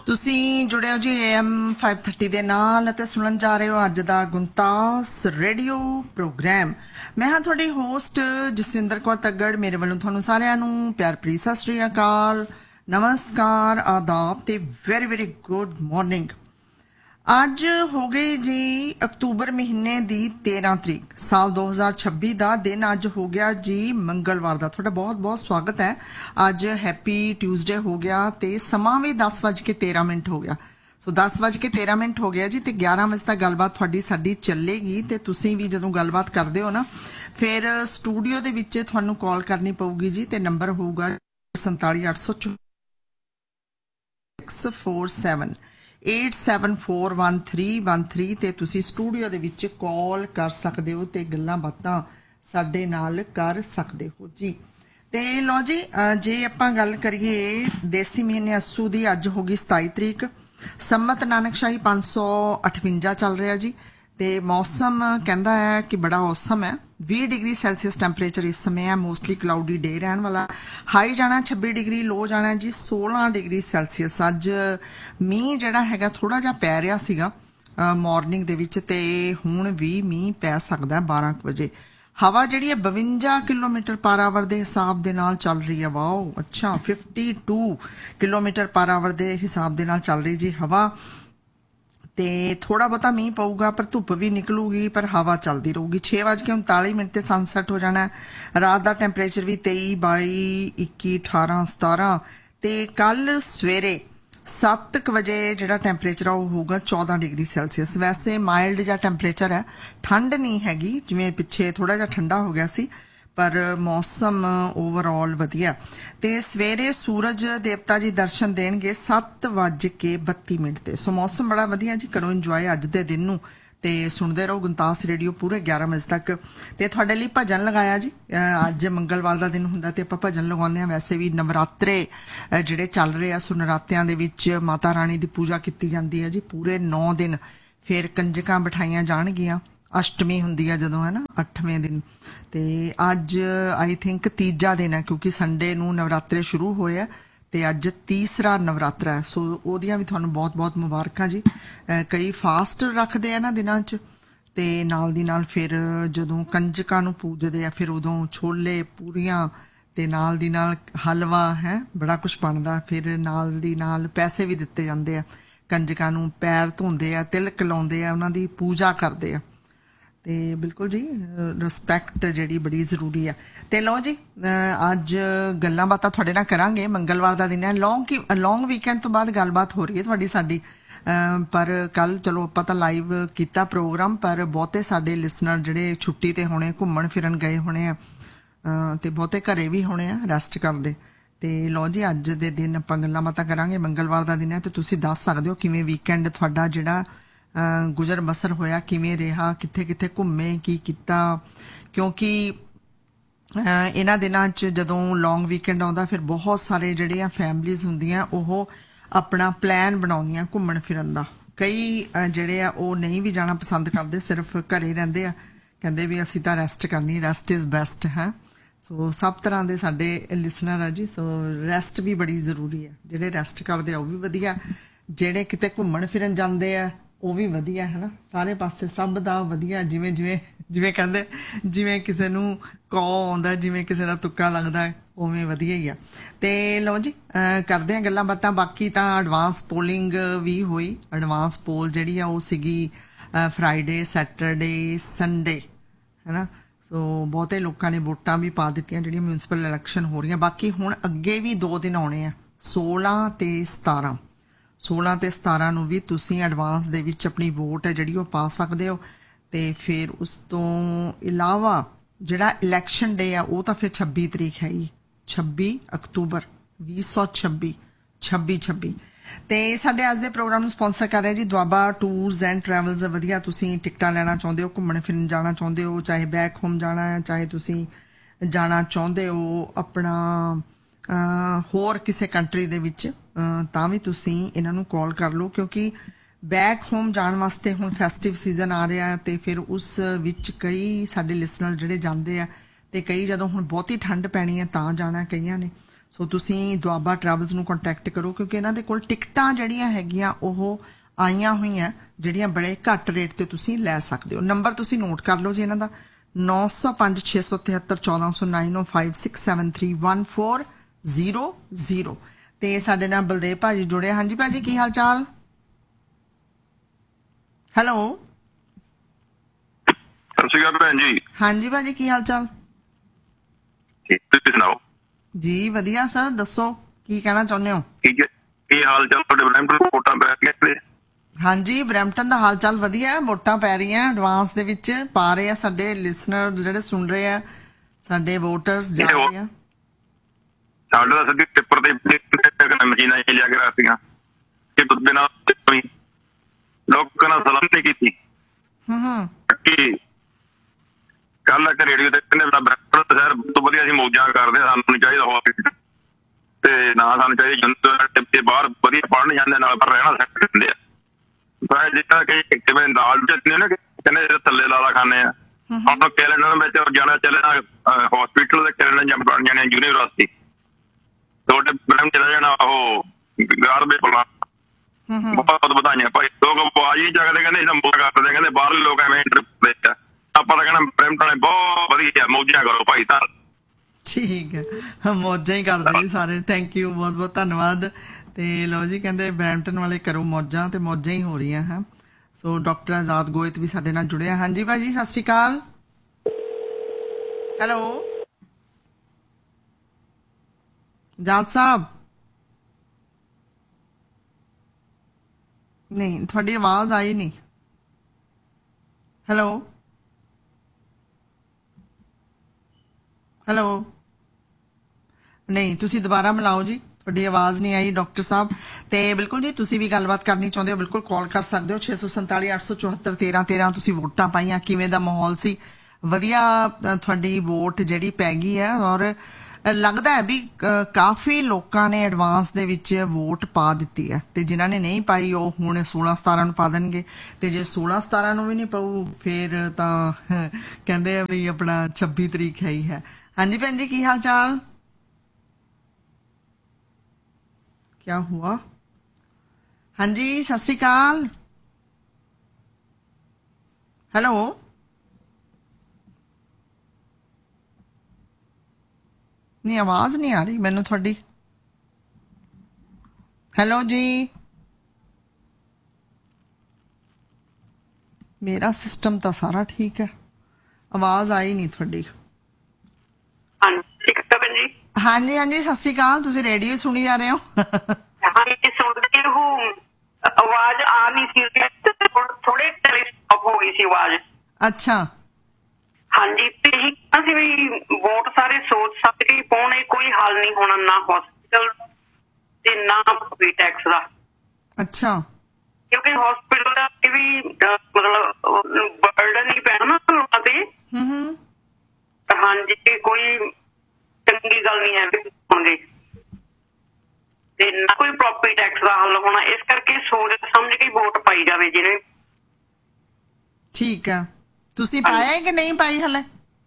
ਤੁਸੀਂ ਜੁੜਿਓ ਜੀ AM 530 ਦੇ ਨਾਲ ਅਤੇ ਸੁਣਨ ਜਾ ਰਹੇ ਹੋ ਅੱਜ ਦਾ ਗੁੰਤਾਸ ਰੇਡੀਓ ਪ੍ਰੋਗਰਾਮ। ਮੈਂ ਹਾਂ ਤੁਹਾਡੀ ਹੋਸਟ ਜਸਵਿੰਦਰ ਕੌਰ ਤੱਗੜ। ਮੇਰੇ ਵੱਲੋਂ ਤੁਹਾਨੂੰ ਸਾਰਿਆਂ ਨੂੰ ਪਿਆਰ ਭਰੀ ਸਤਿ ਸ੍ਰੀ ਅਕਾਲ, ਨਮਸਕਾਰ, ਆਦਾਬ ਤੇ ਵੈਰੀ ਵੈਰੀ ਗੁੱਡ ਮਾਰਨਿੰਗ। ਅੱਜ ਹੋ ਗਈ ਜੀ ਅਕਤੂਬਰ ਮਹੀਨੇ ਦੀ 13 ਤਰੀਕ, ਸਾਲ 2026 ਦਾ ਦਿਨ ਅੱਜ ਹੋ ਗਿਆ ਜੀ ਮੰਗਲਵਾਰ ਦਾ। ਤੁਹਾਡਾ ਬਹੁਤ ਬਹੁਤ ਸਵਾਗਤ ਹੈ। ਅੱਜ ਹੈਪੀ ਟਿਊਜ਼ਡੇ ਹੋ ਗਿਆ ਤੇ ਸਮਾਂ ਵੀ 10:13 ਹੋ ਗਿਆ। ਸੋ 10:13 ਹੋ ਗਿਆ ਜੀ ਤੇ 11 ਵਜੇ ਤੱਕ ਗੱਲਬਾਤ ਤੁਹਾਡੀ ਸਾਡੀ ਚੱਲੇਗੀ। ਤੇ ਤੁਸੀਂ ਵੀ ਜਦੋਂ ਗੱਲਬਾਤ ਕਰਦੇ ਹੋ ਨਾ ਫਿਰ ਸਟੂਡੀਓ ਦੇ ਵਿੱਚ ਤੁਹਾਨੂੰ ਕਾਲ ਕਰਨੀ ਪਊਗੀ ਜੀ ਤੇ ਨੰਬਰ ਹੋਊਗਾ 47 847 87411313 ਤੇ ਤੁਸੀਂ ਸਟੂਡੀਓ ਦੇ ਵਿੱਚ ਕਾਲ ਕਰ ਸਕਦੇ ਹੋ ਤੇ ਗੱਲਾਂ ਬਾਤਾਂ ਸਾਡੇ ਨਾਲ ਕਰ ਸਕਦੇ ਹੋ ਜੀ। ਤੇ ਲੋ ਜੀ, ਜੇ ਆਪਾਂ ਗੱਲ ਕਰੀਏ ਦੇਸੀ ਮਹੀਨੇ ਅੱਸੂ ਦੀ, ਅੱਜ ਹੋ ਗਈ 27 ਤਰੀਕ, ਸੰਮਤ ਨਾਨਕਸ਼ਾਹੀ 558 ਚੱਲ ਰਿਹਾ ਜੀ। ਤੇ ਮੌਸਮ ਕਹਿੰਦਾ ਹੈ ਕਿ ਬੜਾ ਔਸਮ ਹੈ। 20 ਡਿਗਰੀ ਸੈਲਸੀਅਸ ਟੈਂਪਰੇਚਰ ਇਸ ਸਮੇਂ ਹੈ। ਮੋਸਟਲੀ ਕਲਾਉਡੀ ਡੇ ਰਹਿਣ ਵਾਲਾ। ਹਾਈ ਜਾਣਾ 26 ਡਿਗਰੀ, ਲੋ ਜਾਣਾ ਜੀ 16 ਡਿਗਰੀ ਸੈਲਸੀਅਸ। ਅੱਜ ਮੀਂਹ ਜਿਹੜਾ ਹੈਗਾ ਥੋੜਾ ਜਿਹਾ ਪੈ ਰਿਹਾ ਸੀਗਾ ਮਾਰਨਿੰਗ ਦੇ ਵਿੱਚ ਤੇ ਹੁਣ ਵੀ ਮੀਂਹ ਪੈ ਸਕਦਾ 12 ਵਜੇ। ਹਵਾ ਜਿਹੜੀ ਹੈ 52 ਕਿਲੋਮੀਟਰ ਪਰ ਆਵਰ ਦੇ ਹਿਸਾਬ ਦੇ ਨਾਲ ਚੱਲ ਰਹੀ ਹੈ। ਵਾਓ, ਅੱਛਾ, 52 ਕਿਲੋਮੀਟਰ ਪਰ ਆਵਰ ਦੇ ਹਿਸਾਬ ਦੇ ਨਾਲ ਚੱਲ ਰਹੀ ਜੀ ਹਵਾ। ਤੇ ਥੋੜਾ ਬਹੁਤਾ ਮੀਂਹ ਪਊਗਾ ਪਰ ਧੁੱਪ ਵੀ ਨਿਕਲੂਗੀ ਪਰ ਹਵਾ ਚੱਲਦੀ ਰਹੂਗੀ। 6:39 ਤੇ ਸਨਸੈਟ ਹੋ ਜਾਣਾ। ਰਾਤ ਦਾ ਟੈਂਪਰੇਚਰ ਵੀ 23, 22, 21, 18, 17 ਤੇ ਕੱਲ ਸਵੇਰੇ 7 ਵਜੇ ਜਿਹੜਾ ਟੈਂਪਰੇਚਰ ਆ ਉਹ ਹੋਊਗਾ 14 ਡਿਗਰੀ ਸੈਲਸੀਅਸ। ਵੈਸੇ ਮਾਈਲਡ ਜਿਹਾ ਟੈਂਪਰੇਚਰ ਹੈ, ਠੰਡ ਨਹੀਂ ਹੈਗੀ, ਜਿਵੇਂ ਪਿੱਛੇ ਥੋੜਾ ਜਿਹਾ ਠੰਡਾ ਹੋ ਗਿਆ ਸੀ, ਪਰ ਮੌਸਮ ਓਵਰਆਲ ਵਧੀਆ। ਤੇ ਸਵੇਰੇ ਸੂਰਜ ਦੇਵਤਾ ਜੀ ਦਰਸ਼ਨ ਦੇਣਗੇ 7:32 ਤੇ। ਸੋ ਮੌਸਮ ਬੜਾ ਵਧੀਆ ਜੀ। ਕਰੋ ਇੰਜੋਏ ਅੱਜ ਦੇ ਦਿਨ ਨੂੰ ਤੇ ਸੁਣਦੇ ਰਹੋ ਗੁੰਤਾਸ ਰੇਡੀਓ ਪੂਰੇ 11 ਵਜੇ ਤੱਕ। ਤੇ ਤੁਹਾਡੇ ਲਈ ਭਜਨ ਲਗਾਇਆ ਜੀ। ਅੱਜ ਮੰਗਲਵਾਰ ਦਾ ਦਿਨ ਹੁੰਦਾ ਤੇ ਆਪਾਂ ਭਜਨ ਲਗਾਉਂਦੇ ਹਾਂ। ਵੈਸੇ ਵੀ ਨਵਰਾਤਰੇ ਜਿਹੜੇ ਚੱਲ ਰਹੇ ਆ, ਸੋ ਨਰਾਤਿਆਂ ਦੇ ਵਿੱਚ ਮਾਤਾ ਰਾਣੀ ਦੀ ਪੂਜਾ ਕੀਤੀ ਜਾਂਦੀ ਹੈ ਜੀ ਪੂਰੇ 9 ਦਿਨ। ਫਿਰ ਕੰਜਕਾਂ ਬਿਠਾਈਆਂ ਜਾਣਗੀਆਂ। ਅਸ਼ਟਮੀ ਹੁੰਦੀ ਆ ਜਦੋਂ, ਹੈ ਨਾ, 8ਵੇਂ ਦਿਨ। ਤੇ ਅੱਜ ਆਈ ਥਿੰਕ ਤੀਜਾ ਦਿਨ ਹੈ ਕਿਉਂਕਿ ਸੰਡੇ ਨੂੰ ਨਵਰਾਤਰੇ ਸ਼ੁਰੂ ਹੋਏ ਆ ਤੇ ਅੱਜ ਤੀਸਰਾ ਨਵਰਾਤਰਾ ਹੈ। ਸੋ ਉਹਦੀਆਂ ਵੀ ਤੁਹਾਨੂੰ ਬਹੁਤ ਬਹੁਤ ਮੁਬਾਰਕਾਂ ਜੀ। ਕਈ ਫਾਸਟ ਰੱਖਦੇ ਆ ਨਾ ਦਿਨਾਂ 'ਚ ਤੇ ਨਾਲ ਦੀ ਨਾਲ ਫਿਰ ਜਦੋਂ ਕੰਜਕਾਂ ਨੂੰ ਪੂਜਦੇ ਆ ਫਿਰ ਉਦੋਂ ਛੋਲੇ ਪੂਰੀਆਂ ਤੇ ਨਾਲ ਦੀ ਨਾਲ ਹਲਵਾ ਹੈ, ਬੜਾ ਕੁਝ ਬਣਦਾ। ਫਿਰ ਨਾਲ ਦੀ ਨਾਲ ਪੈਸੇ ਵੀ ਦਿੱਤੇ ਜਾਂਦੇ ਆ। ਕੰਜਕਾਂ ਨੂੰ ਪੈਰ ਧੋਂਦੇ ਆ, ਤਿਲਕ ਲਾਉਂਦੇ ਆ, ਉਹਨਾਂ ਦੀ ਪੂਜਾ ਕਰਦੇ ਆ। ਤੇ ਬਿਲਕੁਲ ਜੀ, ਰਿਸਪੈਕਟ ਜਿਹੜੀ ਬੜੀ ਜ਼ਰੂਰੀ ਆ। ਤੇ ਲਓ ਜੀ, ਅੱਜ ਗੱਲਾਂ ਬਾਤਾਂ ਤੁਹਾਡੇ ਨਾਲ ਕਰਾਂਗੇ। ਮੰਗਲਵਾਰ ਦਾ ਦਿਨ ਹੈ। ਲੌਂਗ ਵੀਕਐਂਡ ਤੋਂ ਬਾਅਦ ਗੱਲਬਾਤ ਹੋ ਰਹੀ ਹੈ ਤੁਹਾਡੀ ਸਾਡੀ। ਪਰ ਕੱਲ ਚਲੋ ਆਪਾਂ ਤਾਂ ਲਾਈਵ ਕੀਤਾ ਪ੍ਰੋਗਰਾਮ, ਪਰ ਬਹੁਤੇ ਸਾਡੇ ਲਿਸਨਰ ਜਿਹੜੇ ਛੁੱਟੀ ਤੇ ਹੋਣੇ, ਘੁੰਮਣ ਫਿਰਨ ਗਏ ਹੋਣੇ ਆ ਤੇ ਬਹੁਤੇ ਘਰੇ ਵੀ ਹੋਣੇ ਆ ਰੈਸਟ ਕਰਦੇ। ਤੇ ਲਓ ਜੀ, ਅੱਜ ਦੇ ਦਿਨ ਆਪਾਂ ਗੱਲਾਂ ਬਾਤਾਂ ਕਰਾਂਗੇ। ਮੰਗਲਵਾਰ ਦਾ ਦਿਨ ਹੈ ਤੇ ਤੁਸੀਂ ਦੱਸ ਸਕਦੇ ਹੋ ਕਿਵੇਂ ਵੀਕਐਂਡ ਤੁਹਾਡਾ ਜਿਹੜਾ ਗੁਜ਼ਰ ਬਸਰ ਹੋਇਆ, ਕਿਵੇਂ ਰਿਹਾ, ਕਿੱਥੇ ਕਿੱਥੇ ਘੁੰਮੇ, ਕੀ ਕੀਤਾ। ਕਿਉਂਕਿ ਇਹਨਾਂ ਦਿਨਾਂ 'ਚ ਜਦੋਂ ਲੌਂਗ ਵੀਕਐਂਡ ਆਉਂਦਾ ਫਿਰ ਬਹੁਤ ਸਾਰੇ ਜਿਹੜੀਆਂ ਫੈਮਲੀਜ਼ ਹੁੰਦੀਆਂ ਉਹ ਆਪਣਾ ਪਲਾਨ ਬਣਾਉਂਦੀਆਂ ਘੁੰਮਣ ਫਿਰਨ ਦਾ। ਕਈ ਜਿਹੜੇ ਆ ਉਹ ਨਹੀਂ ਵੀ ਜਾਣਾ ਪਸੰਦ ਕਰਦੇ, ਸਿਰਫ ਘਰੇ ਰਹਿੰਦੇ ਆ, ਕਹਿੰਦੇ ਵੀ ਅਸੀਂ ਤਾਂ ਰੈਸਟ ਕਰਨੀ, ਰੈਸਟ ਇਜ਼ ਬੈਸਟ ਹੈ। ਸੋ ਸਭ ਤਰ੍ਹਾਂ ਦੇ ਸਾਡੇ ਲਿਸਨਰ ਆ ਜੀ। ਸੋ ਰੈਸਟ ਵੀ ਬੜੀ ਜ਼ਰੂਰੀ ਹੈ। ਜਿਹੜੇ ਰੈਸਟ ਕਰਦੇ ਆ ਉਹ ਵੀ ਵਧੀਆ, ਜਿਹੜੇ ਕਿਤੇ ਘੁੰਮਣ ਫਿਰਨ ਜਾਂਦੇ ਆ ਉਹ ਵੀ ਵਧੀਆ, ਹੈ ਨਾ। ਸਾਰੇ ਪਾਸੇ ਸਭ ਦਾ ਵਧੀਆ। ਜਿਵੇਂ ਜਿਵੇਂ ਜਿਵੇਂ ਕਹਿੰਦੇ, ਜਿਵੇਂ ਕਿਸੇ ਨੂੰ ਕੌ ਆਉਂਦਾ, ਜਿਵੇਂ ਕਿਸੇ ਦਾ ਤੁੱਕਾ ਲੱਗਦਾ, ਉਵੇਂ ਵਧੀਆ ਹੀ ਆ। ਤੇ ਲਓ ਜੀ, ਕਰਦੇ ਹਾਂ ਗੱਲਾਂ ਬਾਤਾਂ। ਬਾਕੀ ਤਾਂ ਐਡਵਾਂਸ ਪੋਲਿੰਗ ਵੀ ਹੋਈ। ਐਡਵਾਂਸ ਪੋਲ ਜਿਹੜੀ ਆ ਉਹ ਸੀਗੀ ਫਰਾਈਡੇ, ਸੈਟਰਡੇ, ਸੰਡੇ, ਹੈ ਨਾ। ਸੋ ਬਹੁਤੇ ਲੋਕਾਂ ਨੇ ਵੋਟਾਂ ਵੀ ਪਾ ਦਿੱਤੀਆਂ ਜਿਹੜੀਆਂ ਮਿਊਨਿਸਪਲ ਇਲੈਕਸ਼ਨ ਹੋ ਰਹੀਆਂ। ਬਾਕੀ ਹੁਣ ਅੱਗੇ ਵੀ 2 ਦਿਨ ਆਉਣੇ ਆ, 16 ਤੇ 17। 16 ਤੇ 17 ਨੂੰ ਵੀ ਤੁਸੀਂ ਐਡਵਾਂਸ ਦੇ ਵਿੱਚ ਆਪਣੀ ਵੋਟ ਹੈ ਜਿਹੜੀ ਉਹ ਪਾ ਸਕਦੇ ਹੋ। ਤੇ ਫਿਰ ਉਸ ਤੋਂ ਇਲਾਵਾ ਜਿਹੜਾ ਇਲੈਕਸ਼ਨ ਡੇ ਆ ਉਹ ਤਾਂ ਫਿਰ 26 ਤਰੀਕ ਹੈ ਹੀ, 26 ਅਕਤੂਬਰ 2026, 26/26। ਤੇ ਸਾਡੇ ਅੱਜ ਦੇ ਪ੍ਰੋਗਰਾਮ ਨੂੰ ਸਪਾਂਸਰ ਕਰ ਰਿਹਾ ਜੀ ਦੁਆਬਾ ਟੂਰਸ ਐਂਡ ਟਰੈਵਲਸ। ਵਧੀਆ ਤੁਸੀਂ ਟਿਕਟਾਂ ਲੈਣਾ ਚਾਹੁੰਦੇ ਹੋ, ਘੁੰਮਣ ਫਿਰਨ ਜਾਣਾ ਚਾਹੁੰਦੇ ਹੋ, ਚਾਹੇ ਬੈਕ ਹੋਮ ਜਾਣਾ ਹੈ, ਚਾਹੇ ਤੁਸੀਂ ਜਾਣਾ ਚਾਹੁੰਦੇ ਹੋ ਆਪਣਾ ਹੋਰ ਕਿਸੇ ਕੰਟਰੀ ਦੇ ਵਿੱਚ, ਤਾਂ ਵੀ ਤੁਸੀਂ ਇਹਨਾਂ ਨੂੰ ਕਾਲ ਕਰ ਲਓ। ਕਿਉਂਕਿ ਬੈਕ ਹੋਮ ਜਾਣ ਵਾਸਤੇ ਹੁਣ ਫੈਸਟਿਵ ਸੀਜ਼ਨ ਆ ਰਿਹਾ ਤੇ ਫਿਰ ਉਸ ਵਿੱਚ ਕਈ ਸਾਡੇ ਲਿਸਨਰ ਜਿਹੜੇ ਜਾਂਦੇ ਆ ਤੇ ਕਈ ਜਦੋਂ ਹੁਣ ਬਹੁਤੀ ਠੰਡ ਪੈਣੀ ਹੈ ਤਾਂ ਜਾਣਾ ਕਈਆਂ ਨੇ। ਸੋ ਤੁਸੀਂ ਦੁਆਬਾ ਟਰੈਵਲਸ ਨੂੰ ਕੰਟੈਕਟ ਕਰੋ ਕਿਉਂਕਿ ਇਹਨਾਂ ਦੇ ਕੋਲ ਟਿਕਟਾਂ ਜਿਹੜੀਆਂ ਹੈਗੀਆਂ ਉਹ ਆਈਆਂ ਹੋਈਆਂ ਜਿਹੜੀਆਂ ਬੜੇ ਘੱਟ ਰੇਟ ਤੇ ਤੁਸੀਂ ਲੈ ਸਕਦੇ ਹੋ। ਨੰਬਰ ਤੁਸੀਂ ਨੋਟ ਕਰ ਲਓ ਜੀ ਇਹਨਾਂ ਦਾ 905 673 1409 56731400। ਤੇ ਸਾਡੇ ਨਾਲ ਬਲਦੇਵ ਭਾਜੀ ਜੁੜੇ। ਹਾਂਜੀ ਭਾਜੀ, ਕੀ ਹਾਲ ਚਾਲ? ਹੈਲੋ, ਸਤਿ ਸ਼੍ਰੀ ਅਕਾਲ ਭੈਣ ਜੀ। ਹਾਂਜੀ ਭਾਜੀ, ਕੀ ਹਾਲ ਚਾਲ? ਠੀਕ, ਤੁਸੀਂ ਸੁਣਾਓ? ਜੀ ਵਧੀਆ ਸਰ, ਦੱਸੋ ਕੀ ਕਹਿਣਾ ਚਾਹੁੰਦੇ ਹੋ? ਕੀ ਹਾਲ ਚਾਲ ਤੁਹਾਡੇ? ਬ੍ਰੈਂਪਟਨ ਵੋਟਾਂ ਪੈ ਰਹੀਆਂ? ਹਾਂਜੀ, ਬਰੈਂਪਟਨ ਦਾ ਹਾਲ ਚਾਲ ਵਧੀਆ, ਵੋਟਾਂ ਪੈ ਰਹੀਆਂ ਐਡਵਾਂਸ ਦੇ ਵਿੱਚ ਪਾ ਰਹੇ ਆ। ਸਾਡੇ ਲਿਸਨਰ ਜਿਹੜੇ ਸੁਣ ਰਹੇ ਆ, ਸਾਡੇ ਵੋਟਰਸ ਜਾ ਰਹੇ ਆ। ਸਾਡੇ ਦਾ ਸਿੱਧੀ ਟਿੱਪਰ ਤੇ ਮਸ਼ੀਨਾਂ ਲਿਆ ਕੇ ਰੱਖਦੀਆਂ ਕਿ ਬਿਨਾਂ ਲੋਕਾਂ ਨਾਲ ਸਲਾਹ ਨਹੀਂ ਕੀਤੀ। ਕੱਲ ਇੱਕ ਰੇਡੀਓ ਤੇ ਕਹਿੰਦੇ ਬਰੈਂਪਟਨ ਸ਼ਹਿਰ ਤੋਂ ਵਧੀਆ ਅਸੀਂ ਮੌਜਾਂ ਕਰਦੇ, ਸਾਨੂੰ ਨਹੀਂ ਚਾਹੀਦਾ ਹੋਰ ਤੇ ਨਾ ਸਾਨੂੰ ਚਾਹੀਦੀ ਤੇ ਬਾਹਰ ਵਧੀਆ ਪੜ੍ਹਨ ਜਾਂਦੇ ਨਾਲ ਪਰ ਰਹਿਣਾ ਸਕਦੇ ਆ। ਜਿੱਦਾਂ ਕਿ ਕਿਵੇਂ ਦਾਲ ਚਟਨੀ ਨਾ ਕਹਿੰਦੇ ਥੱਲੇ ਲਾਲਾ ਖਾਂਦੇ ਆ। ਹੁਣ ਕੈਨੇਡਾ ਵਿੱਚ ਜਾਣਾ ਚੱਲਣਾ ਹਸਪੀਟਲ ਦੇ ਕੈਨੇਡਾ ਬਣ ਜਾਣੇ ਯੂਨੀਵਰਸਿਟੀ ਤੁਹਾਡੇ ਬ੍ਰਹਮ ਚਲਾ ਜਾਣਾ ਉਹ ਗਾਰਬੇ ਪਲਾ। ਬਹੁਤ ਵਧਾਈਆਂ ਭਾਈ। ਲੋਕ ਆਵਾਜ਼ ਹੀ ਜਗਦੇ ਕਹਿੰਦੇ ਇਹਦਾ ਮੋਹ ਕਰਦੇ ਕਹਿੰਦੇ ਬਾਹਰਲੇ ਲੋਕ ਐਵੇਂ ਇੰਟਰਵਿਊ ਆ। ਆਪਾਂ ਤਾਂ ਕਹਿਣਾ ਬ੍ਰਹਮਟਨ ਬਹੁਤ ਵਧੀਆ ਮੌਜਾਂ ਕਰੋ ਭਾਈ ਤਾਂ। ਠੀਕ ਹੈ, ਮੌਜਾਂ ਹੀ ਕਰਦੇ ਜੀ ਸਾਰੇ। ਥੈਂਕ ਯੂ, ਬਹੁਤ ਬਹੁਤ ਧੰਨਵਾਦ। ਤੇ ਲਓ ਜੀ, ਕਹਿੰਦੇ ਬਰੈਂਪਟਨ ਵਾਲੇ ਕਰੋ ਮੌਜਾਂ, ਤੇ ਮੌਜਾਂ ਹੀ ਹੋ ਰਹੀਆਂ ਹੈ। ਸੋ ਡਾਕਟਰ ਆਜ਼ਾਦ ਗੋਇਤ ਵੀ ਸਾਡੇ ਨਾਲ ਜੁੜਿਆ। ਹਾਂਜੀ ਭਾਜੀ, ਸਤਿ ਸ਼੍ਰੀ ਅਕਾਲ। ਹੈਲੋ ਜਾਦ ਸਾਹਿਬ, ਨਹੀਂ ਤੁਹਾਡੀ ਆਵਾਜ਼ ਆਈ ਨਹੀਂ। ਹੈਲੋ ਹੈਲੋ, ਨਹੀਂ ਤੁਸੀਂ ਦੁਬਾਰਾ ਮਿਲਾਓ ਜੀ, ਤੁਹਾਡੀ ਆਵਾਜ਼ ਨਹੀਂ ਆਈ ਡਾਕਟਰ ਸਾਹਿਬ। ਤੇ ਬਿਲਕੁਲ ਜੀ, ਤੁਸੀਂ ਵੀ ਗੱਲਬਾਤ ਕਰਨੀ ਚਾਹੁੰਦੇ ਹੋ ਬਿਲਕੁਲ ਕਾਲ ਕਰ ਸਕਦੇ ਹੋ 647 874 1313। ਤੁਸੀਂ ਵੋਟਾਂ ਪਾਈਆਂ, ਕਿਵੇਂ ਦਾ ਮਾਹੌਲ ਸੀ? ਵਧੀਆ ਤੁਹਾਡੀ ਵੋਟ ਜਿਹੜੀ ਪੈ ਗਈ ਹੈ ਔਰ ਲੱਗਦਾ ਹੈ ਵੀ ਕਾਫੀ ਲੋਕਾਂ ਨੇ ਐਡਵਾਂਸ ਦੇ ਵਿੱਚ ਵੋਟ ਪਾ ਦਿੱਤੀ ਹੈ ਤੇ ਜਿਨ੍ਹਾਂ ਨੇ ਨਹੀਂ ਪਾਈ ਉਹ ਹੁਣ 16-17 ਨੂੰ ਪਾ ਦੇਣਗੇ। ਤੇ ਜੇ 16-17 ਨੂੰ ਵੀ ਨਹੀਂ ਪਾਊ ਫਿਰ ਤਾਂ ਕਹਿੰਦੇ ਆ ਵੀ ਆਪਣਾ 26 ਤਰੀਕ ਹੈ ਹੀ ਹੈ। ਹਾਂਜੀ ਭੈਣ ਜੀ, ਕੀ ਹਾਲ ਚਾਲ? क्या हुआ? हाँ जी, सत श्री अकाल। हेलो, नहीं आवाज नहीं आ रही मैनू थोड़ी। हेलो जी, मेरा सिस्टम तो सारा ठीक है, आवाज आई नहीं थोड़ी। हाँ जी हाँ जी, सत श्री अकाल। तुसी रेडियो सुनी जा रहे हो? आवाज आ नहीं थी, थोड़े स्टॉप हो गई सी आवाज। अच्छा, हाँ जी, ते भी वोट सारे सोच समझ के पाने, कोई हल नहीं होना ना हॉस्पिटल ते ना कोई टैक्स दा। अच्छा, क्योंकि हॉस्पिटल दा भी मतलब बर्डन ही पैना ना लोगों ते। हाँ जी, कोई चंगी गल नहीं है होंगे ते ना कोई प्रॉपर्टी टैक्स का हल होना। इस करके सोच समझ के वोट पाई जावे जिन्हें। ठीक है, तुसी पाया है कि नहीं पाई हले?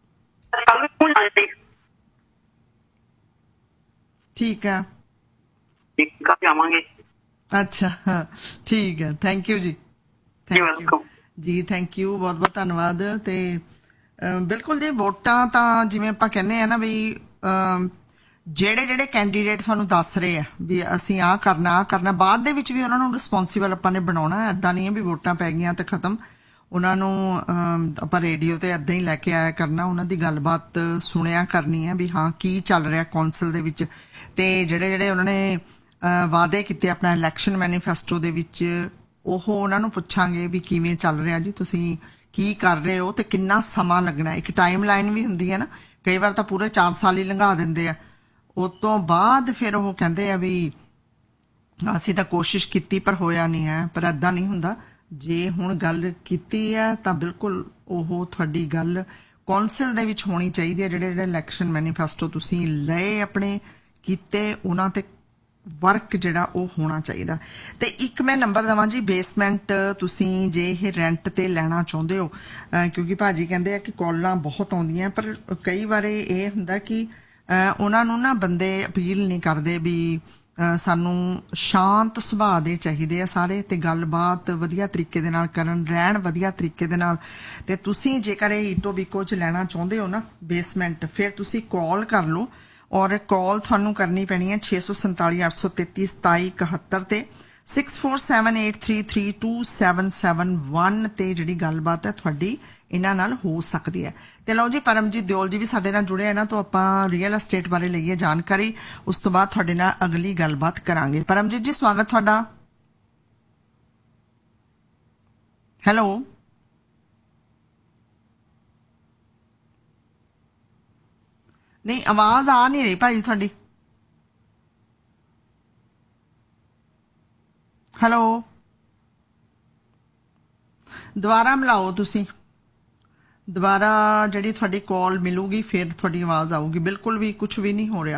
ठीक है, जावांगे। अच्छा ठीक है, thank you ji, thank you ji, thank you, बहुत बहुत धन्यवाद। ते बिल्कुल जी, वोटां तां जिवें आपां कहने आ ना भी ਜਿਹੜੇ ਜਿਹੜੇ ਕੈਂਡੀਡੇਟ ਸਾਨੂੰ ਦੱਸ ਰਹੇ ਆ ਵੀ ਅਸੀਂ ਆਹ ਕਰਨਾ ਬਾਅਦ ਦੇ ਵਿੱਚ ਵੀ ਉਹਨਾਂ ਨੂੰ ਰਿਸਪੌਂਸੀਬਲ ਆਪਾਂ ਨੇ ਬਣਾਉਣਾ। ਐਦਾਂ ਨਹੀਂ ਹੈ ਵੀ ਵੋਟਾਂ ਪੈ ਗਈਆਂ ਤੇ ਖਤਮ। ਉਹਨਾਂ ਨੂੰ ਆਪਾਂ ਰੇਡੀਓ ਤੇ ਐਦਾਂ ਹੀ ਲੈ ਕੇ ਆਇਆ ਕਰਨਾ, ਉਹਨਾਂ ਦੀ ਗੱਲਬਾਤ ਸੁਣਿਆ ਕਰਨੀ ਹੈ ਵੀ ਹਾਂ ਕੀ ਚੱਲ ਰਿਹਾ ਕੌਂਸਲ ਦੇ ਵਿੱਚ। ਤੇ ਜਿਹੜੇ ਉਹਨਾਂ ਨੇ ਵਾਅਦੇ ਕੀਤੇ ਆਪਣਾ ਇਲੈਕਸ਼ਨ ਮੈਨੀਫੈਸਟੋ ਦੇ ਵਿੱਚ ਉਹ ਉਹਨਾਂ ਨੂੰ ਪੁੱਛਾਂਗੇ ਵੀ ਕਿਵੇਂ ਚੱਲ ਰਿਹਾ ਜੀ, ਤੁਸੀਂ ਕੀ ਕਰ ਰਹੇ ਹੋ ਤੇ ਕਿੰਨਾ ਸਮਾਂ ਲੱਗਣਾ। ਇੱਕ ਟਾਈਮ ਲਾਈਨ ਵੀ ਹੁੰਦੀ ਹੈ ਨਾ, ਕਈ ਵਾਰ ਤਾਂ ਪੂਰੇ 4 ਸਾਲ ਹੀ ਲੰਘਾ ਦਿੰਦੇ ਆ। ਉਸ ਤੋਂ ਬਾਅਦ ਫਿਰ ਉਹ ਕਹਿੰਦੇ ਆ ਵੀ ਅਸੀਂ ਤਾਂ ਕੋਸ਼ਿਸ਼ ਕੀਤੀ ਪਰ ਹੋਇਆ ਨਹੀਂ ਹੈ। ਪਰ ਏਦਾਂ ਨਹੀਂ ਹੁੰਦਾ, ਜੇ ਹੁਣ ਗੱਲ ਕੀਤੀ ਹੈ ਤਾਂ ਬਿਲਕੁਲ ਉਹ ਤੁਹਾਡੀ ਗੱਲ ਕੌਂਸਲ ਦੇ ਵਿੱਚ ਹੋਣੀ ਚਾਹੀਦੀ ਹੈ। ਜਿਹੜੇ ਇਲੈਕਸ਼ਨ ਮੈਨੀਫੈਸਟੋ ਤੁਸੀਂ ਲਏ ਆਪਣੇ ਕੀਤੇ, ਉਹਨਾਂ ਤੇ ਵਰਕ ਜਿਹੜਾ ਉਹ ਹੋਣਾ ਚਾਹੀਦਾ। ਤੇ ਇੱਕ ਮੈਂ ਨੰਬਰ ਦੇਵਾਂ ਜੀ, ਬੇਸਮੈਂਟ ਤੁਸੀਂ ਜੇ ਇਹ ਰੈਂਟ ਤੇ ਲੈਣਾ ਚਾਹੁੰਦੇ ਹੋ, ਕਿਉਂਕਿ ਭਾਜੀ ਕਹਿੰਦੇ ਆ ਕਿ ਕਾਲਾਂ ਬਹੁਤ ਆਉਂਦੀਆਂ ਪਰ ਕਈ ਵਾਰ ਇਹ ਹੁੰਦਾ ਕਿ ਉਹਨਾਂ ਨੂੰ ਨਾ ਬੰਦੇ ਅਪੀਲ ਨਹੀਂ ਕਰਦੇ ਵੀ ਸਾਨੂੰ ਸ਼ਾਂਤ ਸੁਭਾਅ ਦੇ ਚਾਹੀਦੇ ਆ ਸਾਰੇ, ਤੇ ਗੱਲਬਾਤ ਵਧੀਆ ਤਰੀਕੇ ਦੇ ਨਾਲ ਕਰਨ, ਰਹਿਣ ਵਧੀਆ ਤਰੀਕੇ ਦੇ ਨਾਲ। ਤੇ ਤੁਸੀਂ ਜੇਕਰ ਇਹ ਈਟੋਬੀਕੋ 'ਚ ਲੈਣਾ ਚਾਹੁੰਦੇ ਹੋ ਨਾ ਬੇਸਮੈਂਟ, ਫਿਰ ਤੁਸੀਂ ਕਾਲ ਕਰ ਲਓ, ਔਰ ਕਾਲ ਤੁਹਾਨੂੰ ਕਰਨੀ ਪੈਣੀ ਹੈ 647 833 2771 ਤੇ 6478332771 ਤੇ ਜਿਹੜੀ ਗੱਲਬਾਤ ਹੈ ਤੁਹਾਡੀ ਇਹਨਾਂ ਨਾਲ ਹੋ ਸਕਦੀ ਹੈ। ਤੇ ਲਓ ਜੀ, ਪਰਮਜੀਤ ਦਿਓਲ ਜੀ ਵੀ ਸਾਡੇ ਨਾਲ ਜੁੜੇ, ਇਹਨਾਂ ਤੋਂ ਆਪਾਂ ਰੀਅਲ ਐਸਟੇਟ ਬਾਰੇ ਲਈਏ ਜਾਣਕਾਰੀ, ਉਸ ਤੋਂ ਬਾਅਦ ਤੁਹਾਡੇ ਨਾਲ ਅਗਲੀ ਗੱਲਬਾਤ ਕਰਾਂਗੇ। ਪਰਮਜੀਤ ਜੀ, ਸਵਾਗਤ ਤੁਹਾਡਾ। ਹੈਲੋ, ਨਹੀਂ ਆਵਾਜ਼ ਆ ਨਹੀਂ ਰਹੀ ਭਾਈ ਤੁਹਾਡੀ। ਹੈਲੋ, ਦੁਬਾਰਾ ਮਿਲਾਓ ਤੁਸੀਂ, ਦੁਬਾਰਾ ਜਿਹੜੀ ਤੁਹਾਡੀ ਕਾਲ ਮਿਲੂਗੀ ਫਿਰ ਤੁਹਾਡੀ ਆਵਾਜ਼ ਆਊਗੀ। ਬਿਲਕੁਲ ਵੀ ਕੁਝ ਵੀ ਨਹੀਂ ਹੋ ਰਿਹਾ।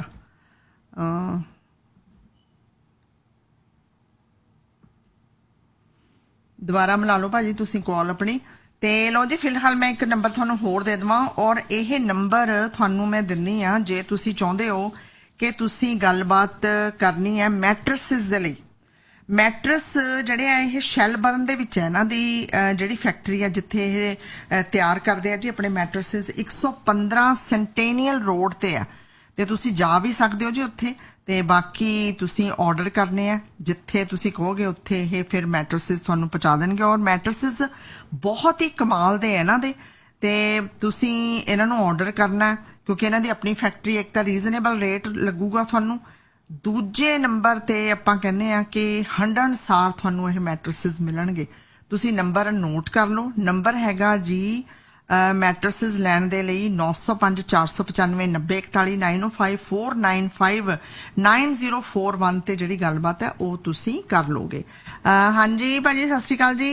ਦੁਬਾਰਾ ਮਿਲਾ ਲਓ ਭਾਜੀ ਤੁਸੀਂ ਕਾਲ ਆਪਣੀ। ਤੇ ਲਓ ਜੀ, ਫਿਲਹਾਲ ਮੈਂ ਇੱਕ ਨੰਬਰ ਤੁਹਾਨੂੰ ਹੋਰ ਦੇ ਦੇਵਾਂ, ਔਰ ਇਹ ਨੰਬਰ ਤੁਹਾਨੂੰ ਮੈਂ ਦਿੰਨੀ ਆ ਜੇ ਤੁਸੀਂ ਚਾਹੁੰਦੇ ਹੋ ਕਿ ਤੁਸੀਂ ਗੱਲਬਾਤ ਕਰਨੀ ਹੈ ਮੈਟਰਸਿਸ ਦੇ ਲਈ। ਮੈਟਰਸ ਜਿਹੜੇ ਆ ਇਹ ਸ਼ੈਲਬਰਨ ਦੇ ਵਿੱਚ ਹੈ, ਇਹਨਾਂ ਦੀ ਜਿਹੜੀ ਫੈਕਟਰੀ ਆ ਜਿੱਥੇ ਇਹ ਤਿਆਰ ਕਰਦੇ ਆ ਜੀ ਆਪਣੇ ਮੈਟਰਸਿਸ, 115 ਸੈਂਟੇਨੀਅਲ ਰੋਡ ਤੇ ਆ, ਤੇ ਤੁਸੀਂ ਜਾ ਵੀ ਸਕਦੇ ਹੋ ਜੀ ਉੱਥੇ। ਤੇ ਬਾਕੀ ਤੁਸੀਂ ਆਰਡਰ ਕਰਨੇ ਆ, ਜਿੱਥੇ ਤੁਸੀਂ ਕਹੋਗੇ ਉੱਥੇ ਇਹ ਫਿਰ ਮੈਟਰਸਿਸ ਤੁਹਾਨੂੰ ਪਹੁੰਚਾ ਦੇਣਗੇ। ਔਰ ਮੈਟਰਸਿਸ ਬਹੁਤ ਹੀ ਕਮਾਲ ਦੇ ਆ ਇਹਨਾਂ ਦੇ, ਤੇ ਤੁਸੀਂ ਇਹਨਾਂ ਨੂੰ ਆਰਡਰ ਕਰਨਾ ਕਿਉਂਕਿ ਇਹਨਾਂ ਦੀ ਆਪਣੀ ਫੈਕਟਰੀ। ਇੱਕ ਤਾਂ ਰੀਜ਼ਨੇਬਲ ਰੇਟ ਲੱਗੂਗਾ ਤੁਹਾਨੂੰ, ਦੂਜੇ ਨੰਬਰ ਤੇ ਆਪਾਂ ਕਹਿੰਦੇ ਆ ਕਿ ਹੰਢਣਸਾਰ ਤੁਹਾਨੂੰ ਇਹ ਮੈਟਰਸਿਸ ਮਿਲਣਗੇ। ਤੁਸੀਂ ਨੰਬਰ ਨੋਟ ਕਰ ਲਓ, ਨੰਬਰ ਹੈਗਾ ਜੀ ਮੈਟਰਸਿਸ ਲੈਣ ਦੇ ਲਈ 905 495 9041 905 495 9041 ਤੇ ਜਿਹੜੀ ਗੱਲਬਾਤ ਹੈ ਉਹ ਤੁਸੀਂ ਕਰ ਲੋਗੇ। ਹਾਂਜੀ ਭਾਜੀ, ਸਤਿ ਸ਼੍ਰੀ ਅਕਾਲ ਜੀ।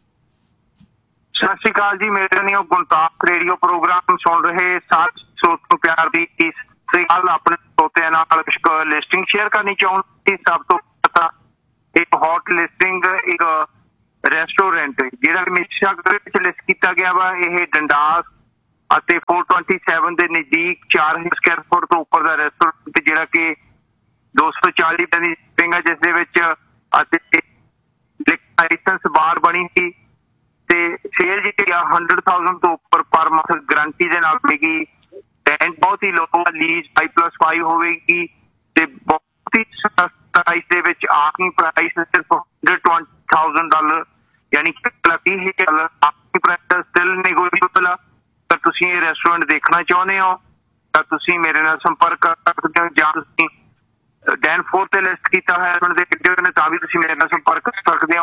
ਸਤਿ ਸ਼੍ਰੀ ਅਕਾਲ ਜੀ। ਮੇਰੇ ਨੇ ਗੁਣਤਾਪ ਰੇਡੀਓ ਪ੍ਰੋਗਰਾਮ ਸੁਣ ਰਹੇ ਸਾਰੇ ਸਰੋਤ ਨੂੰ ਪਿਆਰ ਦੀ ਸਤਿ ਗੱਲ। ਆਪਣੇ ਸਰੋਤਿਆਂ ਨਾਲ ਲਿਸਟਿੰਗ ਸ਼ੇਅਰ ਕਰਨੀ ਚਾਹੁੰਦੀ। ਸਭ ਤੋਂ ਪਹਿਲਾਂ ਇੱਕ ਹੌਟ ਲਿਸਟਿੰਗ, ਇੱਕ ਰੈਸਟੋਰੈਂਟ ਜਿਹੜਾ ਮਿਸਿਸਾਗਾ ਵਿੱਚ ਲਿਸਟ ਕੀਤਾ ਗਿਆ ਵਾ। ਇਹ ਡੰਡਾਸ ਅਤੇ 427 ਦੇ ਨਜ਼ਦੀਕ 4000 ਸਕੁਅਰ ਫੁੱਟ ਤੋਂ ਉੱਪਰ ਦਾ ਰੈਸਟੋਰੈਂਟ, ਜਿਹੜਾ ਕਿ 240 ਰੁਪਏ ਦੀ ਸ਼ਿਪਿੰਗ ਹੈ, ਜਿਸ ਦੇ ਵਿੱਚ ਅਤੇ ਲਾਇਸੈਂਸ ਬਾਰ ਬਣੀ ਸੀ ਤੇ ਸੇਲ ਜਿਹੜੀ ਆ 100,000 ਤੋਂ ਉੱਪਰ ਪਰ ਮੰਥ ਗਰੰਟੀ ਦੇ ਨਾਲ ਮਿਲੇਗੀ। ਰੈਂਟ ਬਹੁਤ ਹੀ ਲੋਅ, ਲੀਜ਼ 5+5 ਹੋਵੇਗੀ ਤੇ ਬਹੁਤ ਹੀ ਸਸਤਾ ਪ੍ਰਾਈਸ ਦੇ ਵਿੱਚ। ਆਸਕਿੰਗ ਪ੍ਰਾਈਸ ਸਿਰਫ $120,000 ਯਾਨੀ ਕਿ $30,000 ਆਸਕਿੰਗ ਪ੍ਰਾਈਸ ਸਟਿਲ ਨੈਗੋਸ਼ੀਏਬਲ ਆ। ਤਾਂ ਤੁਸੀਂ ਇਹ ਰੈਸਟੋਰੈਂਟ ਦੇਖਣਾ ਚਾਹੁੰਦੇ ਹੋ ਤਾਂ ਤੁਸੀਂ ਮੇਰੇ ਨਾਲ ਸੰਪਰਕ ਕਰ ਸਕਦੇ ਹੋ, ਜਾਂ ਤੁਸੀਂ ਡੈਨਫੋਰ ਤੇ ਲਿਸਟ ਕੀਤਾ ਹੋਇਆ ਦੇ ਵੀਡੀਓ ਨੇ ਤਾਂ ਵੀ ਤੁਸੀਂ ਮੇਰੇ ਨਾਲ ਸੰਪਰਕ ਕਰ ਸਕਦੇ ਹੋ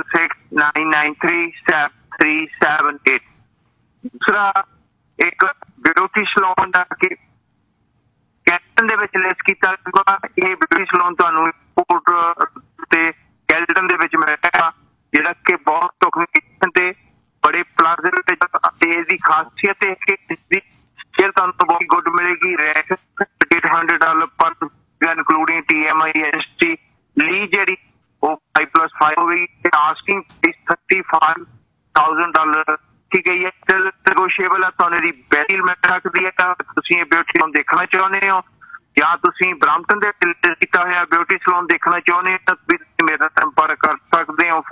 4169937378। ਦੂਸਰਾ ਇੱਕ ਬਿਊਟੀ ਸਲੂਨ ਦਾ ਕਿ ਕੈਲਟਨ ਦੇ ਵਿੱਚ ਲਿਸਟ ਕੀਤਾ ਗਿਆ। ਇਹ ਬਿਊਟੀ ਸਲੂਨ ਤੁਹਾਨੂੰ ਤੇ ਕੈਲਟਨ ਦੇ ਵਿੱਚ ਮਿਲੇਗਾ, ਜਿਹੜਾ ਕਿ ਬਹੁਤ ਢੁਕਵੀਂ ਤੇ ਬੜੇ ਪਲਾਜ਼ੇ ਤੇ ਇਹਦੀ ਖਾਸੀਅਤ ਹੈ ਕਿ ਇਸਦੀ ਸੇਲ ਤੁਹਾਨੂੰ ਬਹੁਤ ਗੁੱਡ ਮਿਲੇਗੀ। ਰੈਂਟ $800 ਪਰ ਇਨਕਲੂਡਿੰਗ TMI GST। ਲੀਜ਼ ਜਿਹੜੀ ਉਹ 5+5 ਹੋਵੇਗੀ ਤੇ ਆਸਕਿੰਗ $35,000 ਕੀ ਗਈ ਹੈ, ਸਟਿਲ ਨੈਗੋਸ਼ੀਏਬਲ ਹੈ। ਤੁਹਾਨੂੰ ਇਹਦੀ ਬੈਟਲ ਮਿਲ ਸਕਦੀ ਹੈ। ਤਾਂ ਤੁਸੀਂ ਇਹ ਬਿਊਟੀ ਸਲੂਨ ਦੇਖਣਾ ਚਾਹੁੰਦੇ ਹੋ ਜਾਂ ਤੁਸੀਂ ਬ੍ਰਾਂਪਟਨ ਦੇ ਕੀਤਾ ਹੋਇਆ ਬਿਊਟੀ ਸਲੂਨ ਦੇਖਣਾ ਚਾਹੁੰਦੇ ਹੋ ਤਾਂ ਤੁਸੀਂ ਮੇਰੇ ਨਾਲ ਸੰਪਰਕ ਕਰ ਸਕਦੇ ਹੋ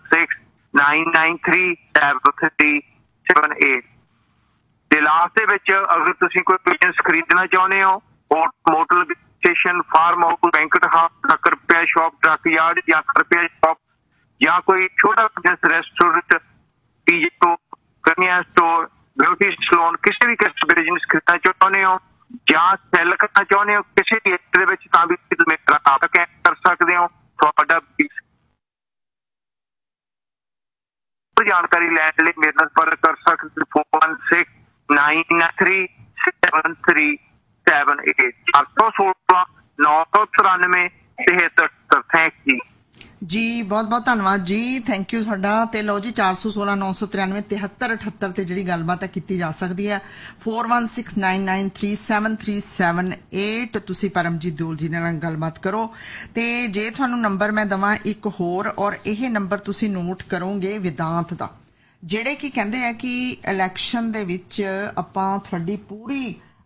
4169937378। ਤੇ ਲਾਸਟ ਦੇ ਵਿੱਚ ਅਗਰ ਤੁਸੀਂ ਕੋਈ ਬਿਜ਼ਨਸ ਖਰੀਦਣਾ ਚਾਹੁੰਦੇ ਹੋ, motel station, farm house, banquet house, ₹1 shop, truck yard ਜਾਂ ₹1 ਸ਼ਾਪ, ਜਾਂ ਕੋਈ ਛੋਟਾ business restaurant, PG Kanya store, beauty salon, ਕਿਸੇ ਵੀ ਬਿਜ਼ਨਸ ਖਰੀਦਣਾ ਚਾਹੁੰਦੇ ਹੋ ਜਾਂ ਸੈਲ ਕਰਨਾ ਚਾਹੁੰਦੇ ਹੋ ਕਿਸੇ ਵੀ ਏਰੀਏ ਦੇ ਵਿੱਚ ਤਾਂ ਵੀ ਮੇਰਾ ਨਾਮ ਕਰ ਸਕਦੇ ਹੋ। ਤੁਹਾਡਾ ਜਾਣਕਾਰੀ ਲੈਣ ਲਈ ਮੇਰੇ ਨਾਲ ਸੰਪਰਕ ਕਰ ਸਕਦੇ 4169937378 416 994 73। ਥੈਂਕ ਯੂ ਜੀ, ਬਹੁਤ ਬਹੁਤ ਧੰਨਵਾਦ ਜੀ, ਥੈਂਕ ਯੂ ਤੁਹਾਡਾ। ਤੇ ਲਓ ਜੀ, 416 993 7378 ਤੇ ਜਿਹੜੀ ਗੱਲਬਾਤ ਹੈ ਕੀਤੀ ਜਾ ਸਕਦੀ ਹੈ 4169937378। ਤੁਸੀਂ ਪਰਮਜੀਤ ਦਿਓਲ ਜੀ ਨਾਲ ਗੱਲਬਾਤ ਕਰੋ। ਤੇ ਜੇ ਤੁਹਾਨੂੰ ਨੰਬਰ ਮੈਂ ਦਵਾਂ ਇੱਕ ਹੋਰ, ਔਰ ਇਹ ਨੰਬਰ ਤੁਸੀਂ ਨੋਟ ਕਰੋਗੇ ਵਿਦਾਂਤ ਦਾ, ਜਿਹੜੇ ਕਿ ਕਹਿੰਦੇ ਆ ਕਿ ਇਲੈਕਸ਼ਨ ਦੇ ਵਿੱਚ ਆਪਾਂ ਤੁਹਾਡੀ ਪੂਰੀ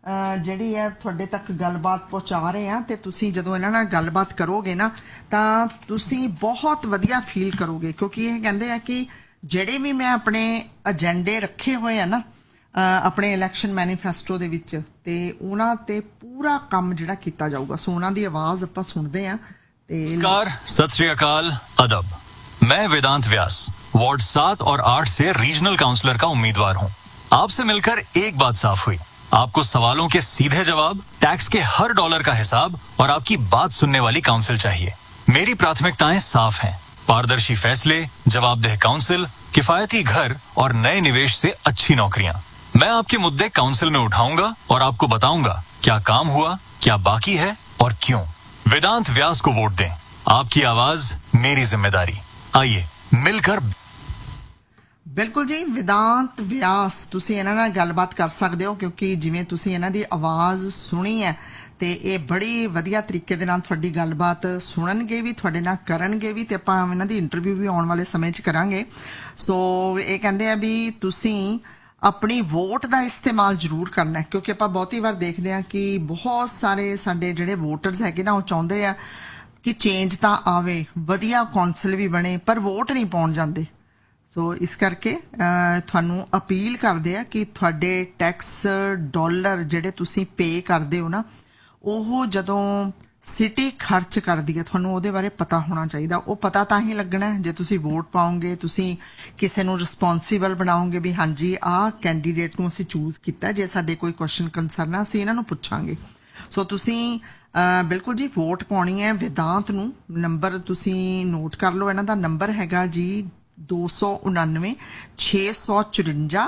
ਜਿਹੜੀ ਹੈ ਤੁਹਾਡੇ ਤੱਕ ਗੱਲਬਾਤ ਪਹੁੰਚਾ ਰਹੇ ਹਾਂ ਤੇ ਤੁਸੀਂ ਜਦੋਂ ਇਹਨਾਂ ਨਾਲ ਗੱਲਬਾਤ ਕਰੋਗੇ ਨਾ ਤਾਂ ਤੁਸੀਂ ਬਹੁਤ ਵਧੀਆ ਫੀਲ ਕਰੋਗੇ ਕਿਉਂਕਿ ਇਹ ਕਹਿੰਦੇ ਆ ਕਿ ਜਿਹੜੇ ਵੀ ਮੈਂ ਆਪਣੇ ਏਜੰਡੇ ਰੱਖੇ ਹੋਏ ਆ ਨਾ ਆਪਣੇ ਇਲੈਕਸ਼ਨ ਮੈਨੀਫੈਸਟੋ ਦੇ ਵਿੱਚ ਤੇ ਉਹਨਾਂ ਤੇ ਪੂਰਾ ਕੰਮ ਜਿਹੜਾ ਕੀਤਾ ਜਾਊਗਾ ਸੋ ਉਹਨਾਂ ਦੀ ਆਵਾਜ਼ ਆਪਾਂ ਸੁਣਦੇ ਆ ਤੇ नमस्कार, सत श्री अकाल, अदब। मैं वेदांत व्यास वार्ड 7 और 8 से रीजनल काउंसलर का उम्मीदवार हूं। आपसे मिलकर एक बात साफ हुई, आपको सवालों के सीधे जवाब, टैक्स के हर डॉलर का हिसाब और आपकी बात सुनने वाली काउंसिल चाहिए। मेरी प्राथमिकताएं साफ हैं, पारदर्शी फैसले, जवाबदेह काउंसिल, किफायती घर और नए निवेश से अच्छी नौकरियां। मैं आपके मुद्दे काउंसिल में उठाऊंगा और आपको बताऊंगा क्या काम हुआ, क्या बाकी है और क्यों। वेदांत व्यास को वोट दें, आपकी आवाज मेरी जिम्मेदारी। आइए मिलकर। ਬਿਲਕੁਲ ਜੀ ਵਿਦਾਂਤ ਵਿਆਸ ਤੁਸੀਂ ਇਹਨਾਂ ਨਾਲ ਗੱਲਬਾਤ ਕਰ ਸਕਦੇ ਹੋ ਕਿਉਂਕਿ ਜਿਵੇਂ ਤੁਸੀਂ ਇਹਨਾਂ ਦੀ ਆਵਾਜ਼ ਸੁਣੀ ਹੈ ਤੇ ਇਹ ਬੜੀ ਵਧੀਆ ਤਰੀਕੇ ਦੇ ਨਾਲ ਤੁਹਾਡੀ ਗੱਲਬਾਤ ਸੁਣਨਗੇ ਵੀ ਤੁਹਾਡੇ ਨਾਲ ਕਰਨਗੇ ਵੀ ਤੇ ਆਪਾਂ ਇਹਨਾਂ ਦੀ ਇੰਟਰਵਿਊ ਵੀ ਆਉਣ ਵਾਲੇ ਸਮੇਂ 'ਚ ਕਰਾਂਗੇ ਸੋ ਇਹ ਕਹਿੰਦੇ ਆ ਵੀ ਤੁਸੀਂ ਆਪਣੀ ਵੋਟ ਦਾ ਇਸਤੇਮਾਲ ਜ਼ਰੂਰ ਕਰਨਾ ਹੈ ਕਿਉਂਕਿ ਆਪਾਂ ਬਹੁਤੀ ਵਾਰ ਦੇਖਦੇ ਹਾਂ ਕਿ ਬਹੁਤ ਸਾਰੇ ਸਾਡੇ ਜਿਹੜੇ ਵੋਟਰਸ ਹੈਗੇ ਨਾ ਉਹ ਚਾਹੁੰਦੇ ਆ ਕਿ ਚੇਂਜ ਤਾਂ ਆਵੇ ਵਧੀਆ ਕੌਂਸਲ ਵੀ ਬਣੇ ਪਰ ਵੋਟ ਨਹੀਂ ਪਾਉਣ ਜਾਂਦੇ ਸੋ ਇਸ ਕਰਕੇ ਤੁਹਾਨੂੰ ਅਪੀਲ ਕਰਦੇ ਆ ਕਿ ਤੁਹਾਡੇ ਟੈਕਸ ਡਾਲਰ ਜਿਹੜੇ ਤੁਸੀਂ ਪੇ ਕਰਦੇ ਹੋ ਨਾ ਉਹ ਜਦੋਂ ਸਿਟੀ ਖਰਚ ਕਰਦੀ ਹੈ ਤੁਹਾਨੂੰ ਉਹਦੇ ਬਾਰੇ ਪਤਾ ਹੋਣਾ ਚਾਹੀਦਾ ਉਹ ਪਤਾ ਤਾਂ ਹੀ ਲੱਗਣਾ ਜੇ ਤੁਸੀਂ ਵੋਟ ਪਾਓਗੇ ਤੁਸੀਂ ਕਿਸੇ ਨੂੰ ਰਿਸਪੌਂਸੀਬਲ ਬਣਾਓਗੇ ਵੀ ਹਾਂਜੀ ਆਹ ਕੈਂਡੀਡੇਟ ਨੂੰ ਅਸੀਂ ਚੂਜ਼ ਕੀਤਾ ਜੇ ਸਾਡੇ ਕੋਈ ਕੁਐਸਚਨ ਕੰਸਰਨ ਆ ਅਸੀਂ ਇਹਨਾਂ ਨੂੰ ਪੁੱਛਾਂਗੇ ਸੋ ਤੁਸੀਂ ਬਿਲਕੁਲ ਜੀ ਵੋਟ ਪਾਉਣੀ ਹੈ ਵਿਦਾਂਤ ਨੂੰ ਨੰਬਰ ਤੁਸੀਂ ਨੋਟ ਕਰ ਲਓ ਇਹਨਾਂ ਦਾ ਨੰਬਰ ਹੈਗਾ ਜੀ 299 654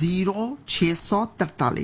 0643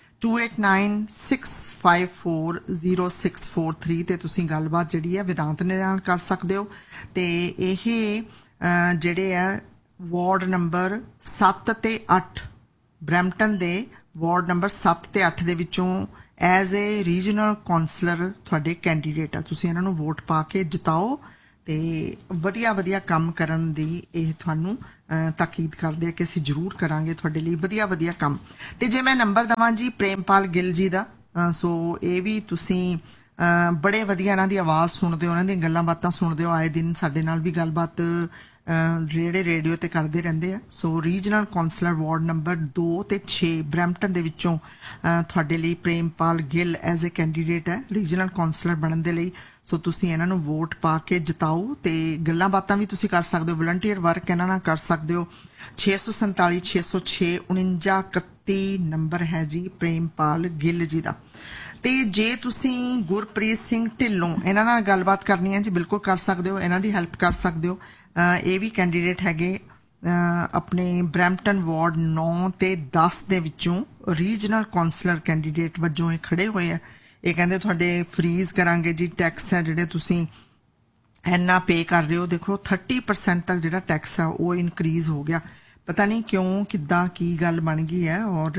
2896540643 ਤੇ ਤੁਸੀਂ ਗੱਲਬਾਤ ਜਿਹੜੀ ਹੈ ਵਿਦਾਂਤ ਨਾਲ ਕਰ ਸਕਦੇ ਹੋ ਤੇ ਇਹ ਜਿਹੜੇ ਆ ਵਾਰਡ ਨੰਬਰ 7 ਤੇ 8 ਬਰੈਂਪਟਨ ਦੇ ਵਾਰਡ ਨੰਬਰ 7 ਤੇ 8 ਦੇ ਵਿੱਚੋਂ ਐਜ਼ ਏ ਰੀਜਨਲ ਕਾਉਂਸਲਰ ਤੁਹਾਡੇ ਕੈਂਡੀਡੇਟ ਆ ਤੁਸੀਂ ਇਹਨਾਂ ਨੂੰ ਵੋਟ ਪਾ ਕੇ ਜਿਤਾਓ ਤੇ ਵਧੀਆ ਵਧੀਆ ਕੰਮ ਕਰਨ ਦੀ ਇਹ ਤੁਹਾਨੂੰ ਤਾਕੀਦ ਕਰਦੇ ਆ ਕਿ ਅਸੀਂ ਜ਼ਰੂਰ ਕਰਾਂਗੇ ਤੁਹਾਡੇ ਲਈ ਵਧੀਆ ਵਧੀਆ ਕੰਮ ਤੇ ਜੇ ਮੈਂ ਨੰਬਰ ਦਵਾਂ ਜੀ ਪ੍ਰੇਮਪਾਲ ਗਿੱਲ ਜੀ ਦਾ ਸੋ ਇਹ ਵੀ ਤੁਸੀਂ ਬੜੇ ਵਧੀਆ ਇਹਨਾਂ ਦੀ ਆਵਾਜ਼ ਸੁਣਦੇ ਹੋ ਉਹਨਾਂ ਦੀਆਂ ਗੱਲਾਂ ਬਾਤਾਂ ਸੁਣਦੇ ਹੋ ਆਏ ਦਿਨ ਸਾਡੇ ਨਾਲ ਵੀ ਗੱਲਬਾਤ ਜਿਹੜੇ ਰੇਡੀਓ ਤੇ ਕਰਦੇ ਰਹਿੰਦੇ ਆ ਸੋ ਰੀਜਨਲ ਕਾਉਂਸਲਰ ਵਾਰਡ ਨੰਬਰ 2 ਤੇ 6 ਬਰੈਂਪਟਨ ਦੇ ਵਿੱਚੋਂ ਤੁਹਾਡੇ ਲਈ Prempal Gill as a candidate ਹੈ ਰੀਜਨਲ ਕਾਉਂਸਲਰ ਬਣਨ ਦੇ ਲਈ ਸੋ ਤੁਸੀਂ ਇਹਨਾਂ ਨੂੰ ਵੋਟ ਪਾ ਕੇ ਜਿਤਾਓ ਤੇ ਗੱਲਾਂ ਬਾਤਾਂ ਵੀ ਤੁਸੀਂ ਕਰ ਸਕਦੇ ਹੋ ਵਲੰਟੀਅਰ ਵਰਕ ਇਹਨਾਂ ਨਾਲ ਕਰ ਸਕਦੇ ਹੋ 647 606 4931 ਨੰਬਰ ਹੈ ਜੀ ਪ੍ਰੇਮਪਾਲ ਗਿੱਲ ਜੀ ਦਾ ਤੇ ਜੇ ਤੁਸੀਂ ਗੁਰਪ੍ਰੀਤ ਸਿੰਘ ਢਿੱਲੋਂ ਇਹਨਾਂ ਨਾਲ ਗੱਲਬਾਤ ਕਰਨੀ ਹੈ ਜੀ ਬਿਲਕੁਲ ਕਰ ਸਕਦੇ ਹੋ ਇਹਨਾਂ ਦੀ ਹੈਲਪ ਕਰ ਸਕਦੇ ਹੋ ਇਹ ਵੀ ਕੈਂਡੀਡੇਟ ਹੈਗੇ ਆਪਣੇ ਬਰੈਂਪਟਨ ਵਾਰਡ 9 ਤੇ 10 ਦੇ ਵਿੱਚੋਂ ਰੀਜਨਲ ਕਾਉਂਸਲਰ ਕੈਂਡੀਡੇਟ ਵਜੋਂ ਇਹ ਖੜੇ ਹੋਏ ਆ ਇਹ ਕਹਿੰਦੇ ਤੁਹਾਡੇ ਫਰੀਜ਼ ਕਰਾਂਗੇ ਜੀ ਟੈਕਸ ਹੈ ਜਿਹੜੇ ਤੁਸੀਂ ਇੰਨਾ ਪੇ ਕਰ ਰਹੇ ਹੋ ਦੇਖੋ 30% ਤੱਕ ਜਿਹੜਾ ਟੈਕਸ ਆ ਉਹ ਇਨਕਰੀਜ਼ ਹੋ ਗਿਆ ਪਤਾ ਨਹੀਂ ਕਿਉਂ ਕਿੱਦਾਂ ਕੀ ਗੱਲ ਬਣ ਗਈ ਹੈ ਔਰ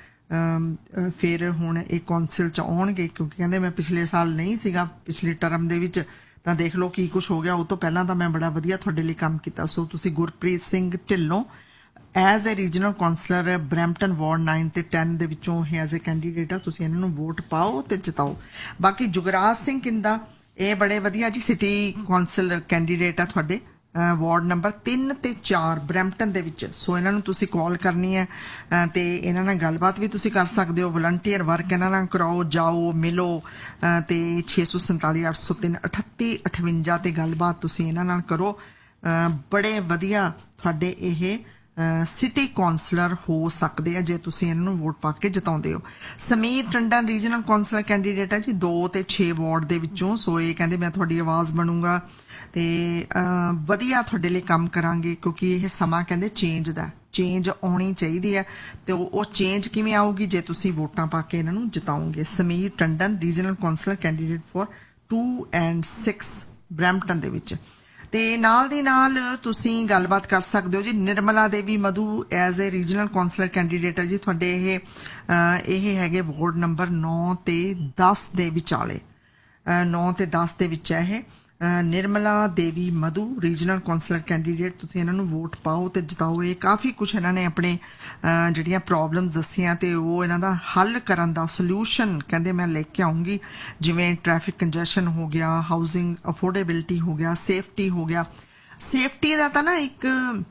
ਫਿਰ ਹੁਣ ਇਹ ਕੌਂਸਲ ਚ ਆਉਣਗੇ ਕਿਉਂਕਿ ਕਹਿੰਦੇ ਮੈਂ ਪਿਛਲੇ ਸਾਲ ਨਹੀਂ ਸੀਗਾ ਪਿਛਲੇ ਟਰਮ ਦੇ ਵਿੱਚ ਤਾਂ ਦੇਖ ਲਓ ਕੀ ਕੁਝ ਹੋ ਗਿਆ ਉਹ ਤੋਂ ਪਹਿਲਾਂ ਤਾਂ ਮੈਂ ਬੜਾ ਵਧੀਆ ਤੁਹਾਡੇ ਲਈ ਕੰਮ ਕੀਤਾ ਸੋ ਤੁਸੀਂ Gurpreet Singh Dhillon as a regional councillor Brampton ward 9 ਤੇ 10 ਦੇ ਵਿੱਚੋਂ ਇਹ ਐਜ਼ ਏ ਕੈਂਡੀਡੇਟ ਆ ਤੁਸੀਂ ਇਹਨਾਂ ਨੂੰ ਵੋਟ ਪਾਓ ਤੇ ਜਿਤਾਓ ਬਾਕੀ ਜੁਗਰਾਜ ਸਿੰਘ ਕਿੰਦਾ ਇਹ ਬੜੇ ਵਧੀਆ ਜੀ ਸਿਟੀ ਕਾਉਂਸਲ ਕੈਂਡੀਡੇਟ ਆ ਤੁਹਾਡੇ ਵਾਰਡ ਨੰਬਰ 3 ਤੇ 4 ਬਰੈਂਪਟਨ ਦੇ ਵਿੱਚ ਸੋ ਇਹਨਾਂ ਨੂੰ ਤੁਸੀਂ ਕਾਲ ਕਰਨੀ ਹੈ ਤੇ ਇਹਨਾਂ ਨਾਲ ਗੱਲਬਾਤ ਵੀ ਤੁਸੀਂ ਕਰ ਸਕਦੇ ਹੋ ਵਲੰਟੀਅਰ ਵਰਕ ਇਹਨਾਂ ਨਾਲ ਕਰਾਓ ਜਾਓ ਮਿਲੋ ਤੇ 647 803 3858 ਤੇ ਗੱਲਬਾਤ ਤੁਸੀਂ ਇਹਨਾਂ ਨਾਲ ਕਰੋ ਬੜੇ ਵਧੀਆ ਤੁਹਾਡੇ ਇਹ ਸਿਟੀ ਕਾਉਂਸਲਰ ਹੋ ਸਕਦੇ ਆ ਜੇ ਤੁਸੀਂ ਇਹਨਾਂ ਨੂੰ ਵੋਟ ਪਾ ਕੇ ਜਿਤਾਉਂਦੇ ਹੋ Sameer Tandon regional councillor candidate ਹੈ ਜੀ 2 ਤੇ 6 ਵਾਰਡ ਦੇ ਵਿੱਚੋਂ ਸੋ ਇਹ ਕਹਿੰਦੇ ਮੈਂ ਤੁਹਾਡੀ ਆਵਾਜ਼ ਬਣੂੰਗਾ ਤੇ ਵਧੀਆ ਤੁਹਾਡੇ ਲਈ ਕੰਮ ਕਰਾਂਗੇ ਕਿਉਂਕਿ ਇਹ ਸਮਾਂ ਕਹਿੰਦੇ ਚੇਂਜ ਦਾ ਚੇਂਜ ਆਉਣੀ ਚਾਹੀਦੀ ਹੈ ਤੇ ਉਹ ਚੇਂਜ ਕਿਵੇਂ ਆਊਗੀ ਜੇ ਤੁਸੀਂ ਵੋਟਾਂ ਪਾ ਕੇ ਇਹਨਾਂ ਨੂੰ ਜਿਤਾਓਗੇ Sameer Tandon regional councillor candidate for 2 and 6 Brampton ਦੇ ਵਿੱਚ ਤੇ ਨਾਲ ਦੀ ਨਾਲ ਤੁਸੀਂ ਗੱਲਬਾਤ ਕਰ ਸਕਦੇ ਹੋ ਜੀ ਨਿਰਮਲਾ ਦੇਵੀ ਮਧੂ as a regional councillor candidate ਹੈ ਜੀ ਤੁਹਾਡੇ ਇਹ ਹੈਗੇ ਵਾਰਡ ਨੰਬਰ 9 ਤੇ 10 ਦੇ ਵਿਚਾਲੇ 9 ਤੇ 10 ਦੇ ਵਿੱਚ ਹੈ ਇਹ ਨਿਰਮਲਾ ਦੇਵੀ ਮਧੂ ਰੀਜਨਲ ਕੌਂਸਲਰ ਕੈਂਡੀਡੇਟ। ਤੁਸੀਂ ਇਹਨਾਂ ਨੂੰ ਵੋਟ ਪਾਓ ਤੇ ਜਿਤਾਓ। ਇਹ ਕਾਫੀ ਕੁਝ ਇਹਨਾਂ ਨੇ ਆਪਣੇ ਜਿਹੜੀਆਂ ਪ੍ਰੋਬਲਮਸ ਦੱਸੀਆਂ ਤੇ ਉਹ ਇਹਨਾਂ ਦਾ ਹੱਲ ਕਰਨ ਦਾ ਸੋਲਿਊਸ਼ਨ ਕਹਿੰਦੇ ਮੈਂ ਲੈ ਕੇ ਆਉਂਗੀ, ਜਿਵੇਂ ਟ੍ਰੈਫਿਕ ਕੰਜੈਸ਼ਨ ਹੋ ਗਿਆ, ਹਾਊਸਿੰਗ ਅਫੋਰਡੇਬਿਲਿਟੀ ਹੋ ਗਿਆ, ਸੇਫਟੀ ਹੋ ਗਿਆ। ਸੇਫਟੀ ਦਾ ਤਾਂ ਨਾ ਇੱਕ